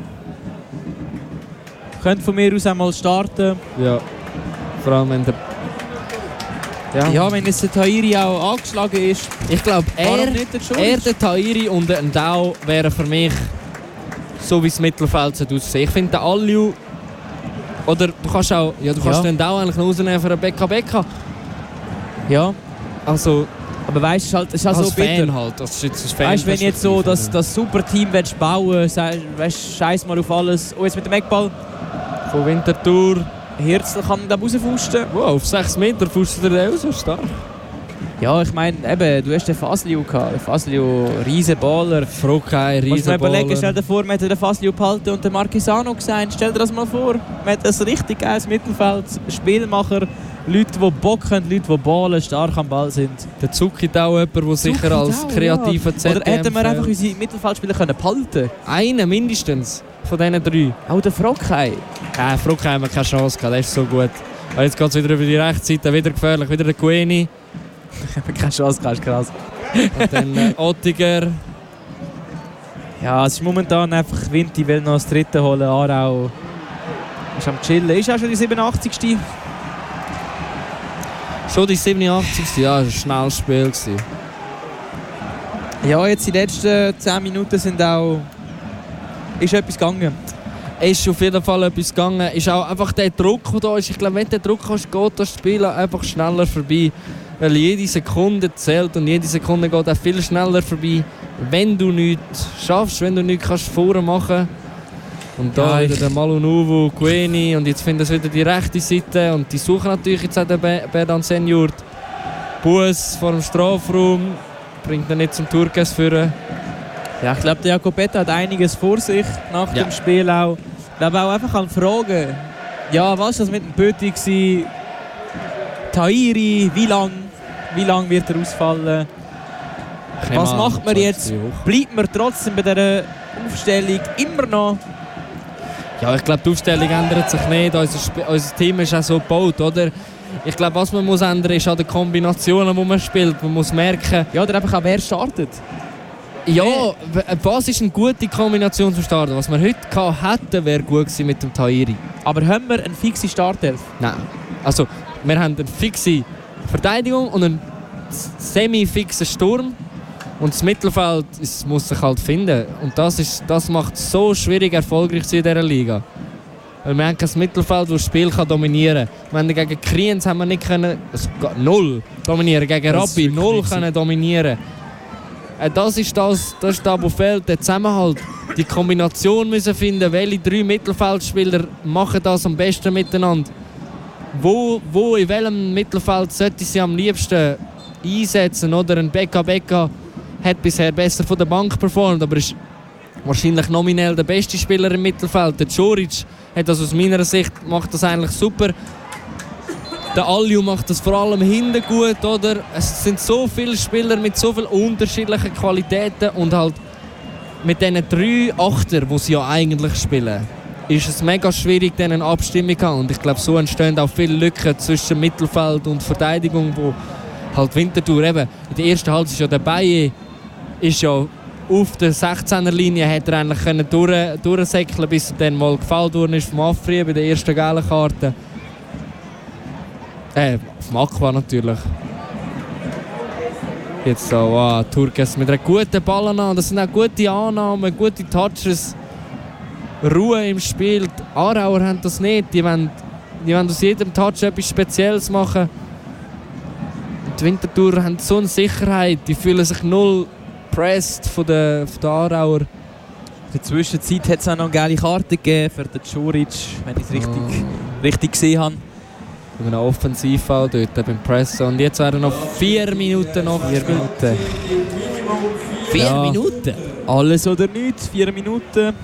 Könnte von mir aus einmal starten. Ja, vor allem wenn der... Ja, wenn jetzt der Tahiri auch angeschlagen ist. Ich glaube, der Tahiri und der Ndao wären für mich so wie das Mittelfeld aussehen. Ich finde den Aliou, oder du kannst auch, ja, du kannst den Ndao eigentlich noch rausnehmen für einen BK. Ja. Also, aber weißt du, es ist halt so bitter. Halt, das ist jetzt ein Fan. Weißt du, wenn jetzt so das super Team bauen willst, weißt, scheiß mal auf alles. Oh, jetzt mit dem Eckball. Von Winterthur. Herzl kann da rausfusten. Wow, auf 6 Meter fustet er auch so stark. Ja, ich meine, eben, du hast den Fasliou gehabt. Der Fasliou, riesen Baller. Frokay, riesen Baller. Musst du mir überlegen, stell dir vor, man hätte den Fasliou behalten und den Marquesano gesehen. Stell dir das mal vor. Man hat ein richtig geiles Mittelfeld, Spielmacher, Leute, die Bock haben, Leute, die ballen, stark am Ball sind. Der Zucki ist auch jemand, der sicher als kreativer ZDM... Oder hätten wir einfach unsere Mittelfeldspieler behalten können? Einen mindestens von diesen 3. Auch der Frokay. Frokay haben wir keine Chance gehabt, der ist so gut. Aber jetzt geht es wieder über die rechte Seite, wieder gefährlich, wieder der Gueni. Ich habe keine Chance gehabt, ist krass. Und dann Ottiger. Ja, es ist momentan einfach Vinti will noch das dritte holen. Aarau ist am Chillen. Ist auch schon die 87. Schon die 87. Ja, das war ein schnelles Spiel gewesen. Ja, jetzt die letzten 10 Minuten sind auch... Ist etwas gegangen. Es ist auf jeden Fall etwas gegangen. Ist auch einfach der Druck, der da ist. Ich glaube, wenn der Druck hast, geht das Spiel einfach schneller vorbei. Weil jede Sekunde zählt und jede Sekunde geht auch viel schneller vorbei. Wenn du nichts schaffst, wenn du nichts vormachen kannst. Und da wieder der Malunuvu, Gueni und jetzt finden sie wieder die rechte Seite. Und die suchen natürlich jetzt auch den Berdan Senior. Buß vor dem Strafraum. Bringt er nicht zum Turkes führen. Ja, ich glaube, der Jacopetta hat einiges vor sich nach dem Spiel auch. Ich glaube auch einfach an Fragen. Ja, was war das mit dem Böti gewesen? Tahiri, wie lang wird er ausfallen? Was macht man jetzt? Bleibt man trotzdem bei dieser Aufstellung immer noch? Ja, ich glaube, die Aufstellung ändert sich nicht. Unser Team ist auch so gebaut, oder? Ich glaube, was man muss ändern, ist an den Kombinationen, die man spielt. Man muss merken... Ja, oder einfach auch, wer startet. Ja, was ist eine gute Kombination zum Starten? Was wir heute hatten, wäre gut gewesen mit dem Tahiri. Aber haben wir eine fixe Startelf? Nein. Also, wir haben eine fixe Verteidigung und einen semi-fixen Sturm. Und das Mittelfeld muss sich halt finden. Und das macht es so schwierig, erfolgreich zu sein in dieser Liga. Weil wir haben kein Mittelfeld, das das Spiel dominieren kann. Gegen Kriens haben wir nicht können, also 0 dominieren. Gegen Rappi 0 können dominieren. Das ist das, wo fehlt, der Zusammenhalt. Die Kombination müssen finden, welche 3 Mittelfeldspieler machen das am besten miteinander. Wo in welchem Mittelfeld sollte sie am liebsten einsetzen? Oder ein Beka hat bisher besser von der Bank performt, aber ist wahrscheinlich nominell der beste Spieler im Mittelfeld. Der Djoric hat das aus meiner Sicht macht das eigentlich super. Der Aliou macht das vor allem hinten gut, oder? Es sind so viele Spieler mit so vielen unterschiedlichen Qualitäten und halt mit diesen 3 Achter, die sie ja eigentlich spielen, ist es mega schwierig, denen eine Abstimmung zu haben. Und ich glaube, so entstehen auch viele Lücken zwischen Mittelfeld und Verteidigung, wo halt Winterthur eben in der ersten Halbzeit ist ja dabei, ist ja auf der 16er-Linie hat er eigentlich können durchsäckeln, bis er dann mal gefällt worden ist vom Afri bei der ersten gelben Karte. Vom Aqua natürlich. Jetzt so, wow, Turkes mit einer guten Ballannahme. Das sind auch gute Annahmen, gute Touches. Ruhe im Spiel. Die Aarauer haben das nicht. Die wollen aus jedem Touch etwas Spezielles machen. Die Winterthur haben so eine Sicherheit. Die fühlen sich null pressed von den Aarauer. In der Zwischenzeit hat es auch noch eine geile Karte gegeben für den Djuric, wenn ich es richtig gesehen habe. Mit einem Offensivfall dort beim Press. Und jetzt werden noch 4 Minuten noch. 4 Minuten. 4 Minuten? Alles oder nichts, 4 Minuten.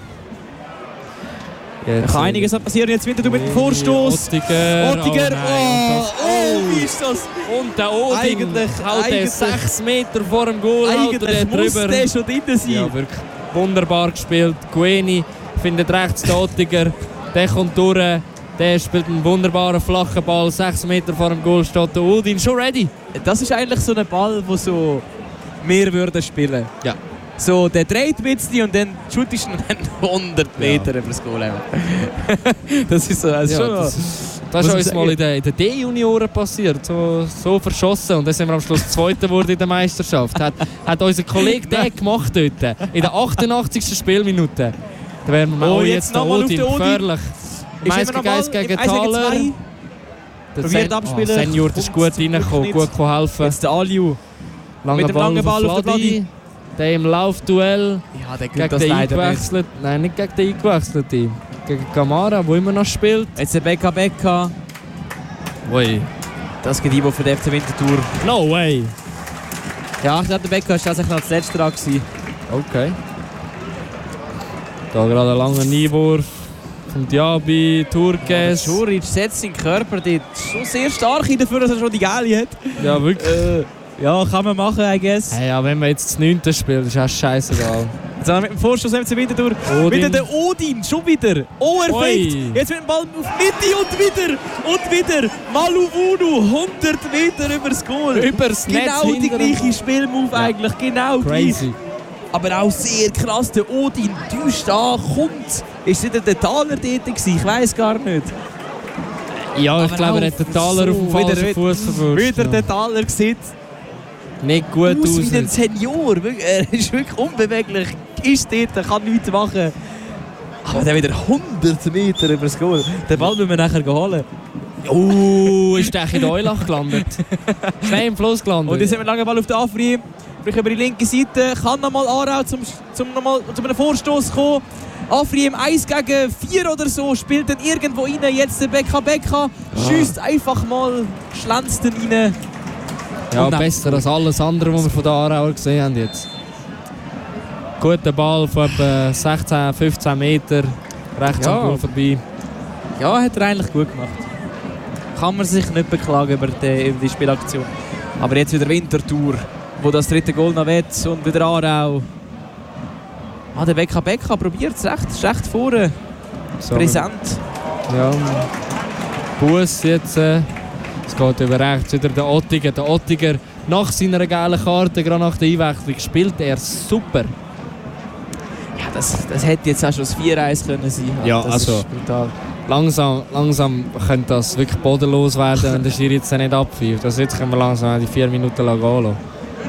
Jetzt kann einiges passieren. Jetzt wieder mit dem Vorstoß. Ottiger. Wie ist das? Und der Odin haut den 6 Meter vor dem Goal. Eigentlich muss der schon drin sein. Ja, wirklich wunderbar gespielt. Gueni findet rechts den Ottiger. Der kommt durch. Der spielt einen wunderbaren flachen Ball. 6 Meter vor dem Goal steht der Odin schon ready. Das ist eigentlich so ein Ball, wo so wir würden spielen. Ja. So, der dreht ein bisschen und dann shootest du dann 100 Meter über das Goal. Das ist so. Also das ist uns mal in den D-Junioren passiert. So verschossen. Und dann sind wir am Schluss Zweiter geworden in der Meisterschaft. Hat unser Kollege den gemacht dort. In der 88. Spielminute. Da wären wir mal jetzt der Odin. Gefährlich. Meistergeist gegen Thaler. Probiert abspielen. Senior ist gut reingekommen, gut helfen. Jetzt der Aliu. Mit dem langen Ball auf der Vladi. Der im Laufduell. Ja, der gegen den eingewechselt. Nein, nicht gegen den eingewechselten. Gegen Camara, der immer noch spielt. Jetzt der Becca. Ui. Das geht Ivo für den FC Winterthur. No way. Ja, ich glaube, der Becca war tatsächlich noch das letzte dran. Okay. Da gerade ein langer Einwurf. Von Diaby, Turkes. Ja, Djuric setzt seinen Körper dort schon sehr stark dafür, dass er schon die Geile hat. Ja, wirklich. Ja, kann man machen, I guess. Hey, ja, wenn man jetzt das 9. spielt, ist auch scheißegal. Jetzt haben wir mit dem Vorschuss FC Winterthur. Wieder der Odin, schon wieder. Oh, er fängt. Jetzt mit dem Ball auf Mitte und wieder. Maluvunu, 100 Meter übers Goal. Übers Netz. Genau die gleiche Spielmove eigentlich, genau crazy. Gleich. Aber auch sehr krass, der Odin täuscht an, kommt. Ist wieder der Thaler dort gewesen? Ich weiss gar nicht. Ja, aber ich glaube, er hat den Thaler auf dem falschen Fuß verwurscht. Wieder der Thaler sieht nicht gut aus. Wie ein Senior. Er ist wirklich unbeweglich. Ist dort, kann nichts machen. Aber der wieder 100 Meter über das Goal. Den Ball müssen wir nachher holen. Ist der in der Eulach gelandet? Schnell im Fluss gelandet. Und jetzt haben wir langen Ball auf der Afri. Über die linke Seite kann nochmal Aarau zum einem Vorstoß kommen. Afri im 1 gegen 4 oder so spielt dann irgendwo rein. Jetzt der Becca schießt einfach mal, schlänzt ihn rein. Ja, besser als alles andere, was wir von der Aarauer gesehen haben jetzt. Guter Ball von etwa 16, 15 Meter rechts am Goal vorbei. Ja, hat er eigentlich gut gemacht. Kann man sich nicht beklagen über die Spielaktion. Aber jetzt wieder Winterthur, wo das dritte Goal noch will und wieder Aarau. Der Becca probiert es recht vorne. Präsent. Ja, Bus jetzt. Es geht über rechts wieder der Ottiger. Der Ottiger nach seiner gelben Karte, gerade nach der Einwechslung, spielt er super. Ja, das hätte jetzt auch schon das 4-1 können sein. Ja, das also langsam könnte das wirklich bodenlos werden, wenn der Schiri jetzt nicht abpfeift. Also jetzt können wir langsam die 4 Minuten lang gehen lassen.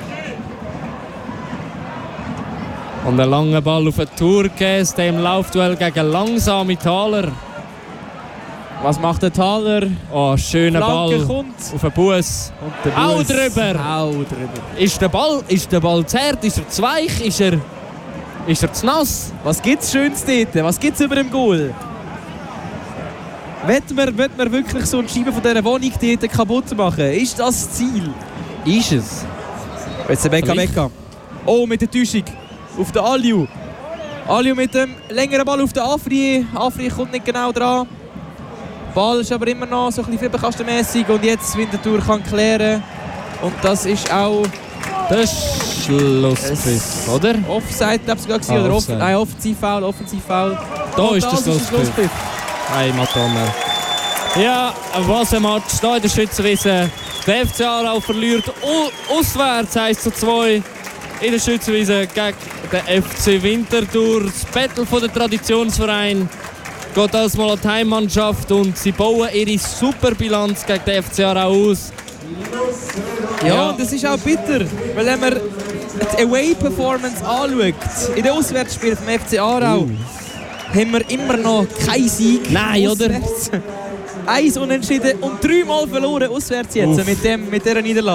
Und ein langer Ball auf den Turkes, der im Laufduell gegen langsame Thaler. Was macht der Thaler? Oh, schöner Flanke Ball kommt. auf den Bus. Auch drüber. Ist der Ball zart? Ist er zu weich? Ist er zu nass? Was gibt's Schönes dort? Was gibt's über dem Goal? Wollen wir wirklich so eine Scheibe von dieser Wohnung dort kaputt machen? Ist das das Ziel? Ist es. Jetzt der Becca. Oh, mit der Täuschung. Auf den Aliu. Aliu mit dem längeren Ball auf den Afri. Afri kommt nicht genau dran. Der Ball ist aber immer noch so ein bisschen fieberkastenmässig. Und jetzt Winterthur kann klären. Und das ist auch der Schlusspfiff, oder? Offside, glaube ich sogar. Oder Offside. Nein, Offensivfoul. Da ist der Schlusspfiff. Hey, Madonna. Ja, was ein Match da in der Schützenwiese. Der FC Aarau verliert auswärts 1:2 in der Schützenwiese gegen den FC Winterthur. Das Battle von der Traditionsverein geht alles mal an die Heimmannschaft und sie bauen ihre Superbilanz gegen den FC Aarau aus. Ja, das ist auch bitter, weil wenn man die Away-Performance anschaut, in den Auswärtsspielen vom FC Aarau, haben wir immer noch keinen Sieg. Nein, auswärts. Oder? 1 Unentschieden und 3-mal verloren auswärts jetzt mit dieser Niederlage.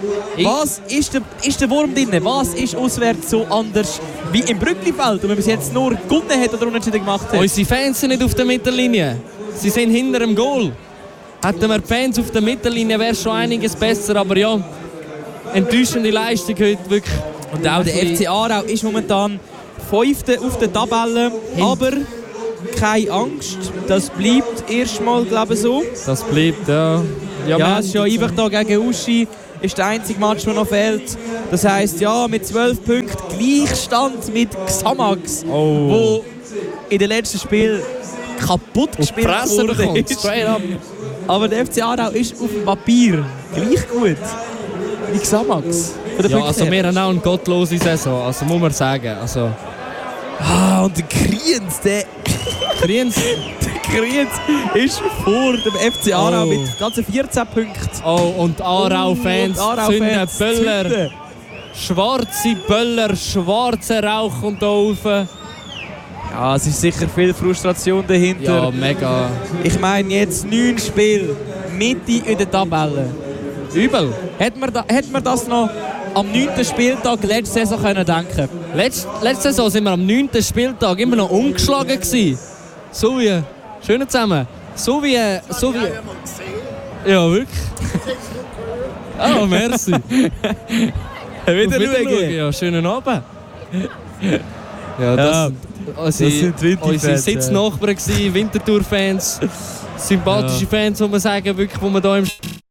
Was ist der Wurm drin? Was ist auswärts so anders wie im Brücklifeld, wo man bis jetzt nur gewonnen hat oder unentschieden gemacht hat? Unsere Fans sind nicht auf der Mittellinie. Sie sind hinter dem Goal. Hätten wir Fans auf der Mittellinie, wäre schon einiges besser. Aber ja, enttäuschende Leistung heute wirklich. Und auch der FC Aarau ist momentan 5. auf der Tabelle. Aber keine Angst, das bleibt erstmal, glaube ich, so. Das bleibt, ja. Ja, es ist ja einfach da gegen Uschi. Ist der einzige Match, der noch fehlt. Das heisst, ja, mit 12 Punkten Gleichstand mit Xamax, wo in den letzten Spielen kaputt gespielt wurde. Aber der FC Aarau ist auf dem Papier gleich gut wie Xamax. Ja, also wir haben auch eine gottlose Saison, also muss man sagen. Also. Und der Kriens, der Kriens ist vor dem FC Aarau mit ganzen 14 Punkten. Und Aarau-Fans zünden Böller. Schwarze Böller, schwarzer Rauch kommt da rauf. Ja, es ist sicher viel Frustration dahinter. Ja, mega. Ich meine, jetzt 9 Spiele, Mitte in der Tabelle. Übel. Hätte man das noch am 9. Spieltag letzte Saison können denken? Letzte Saison sind wir am 9. Spieltag immer noch ungeschlagen gewesen. So wie... Schön zusammen. So wie... Ja, wirklich. Merci. Wieder schauen. Ja, schönen Abend. Ja, das sind unsere Sitznachbarn gewesen, Winterthur-Fans. Sympathische Fans, muss man sagen, wirklich, wo man da im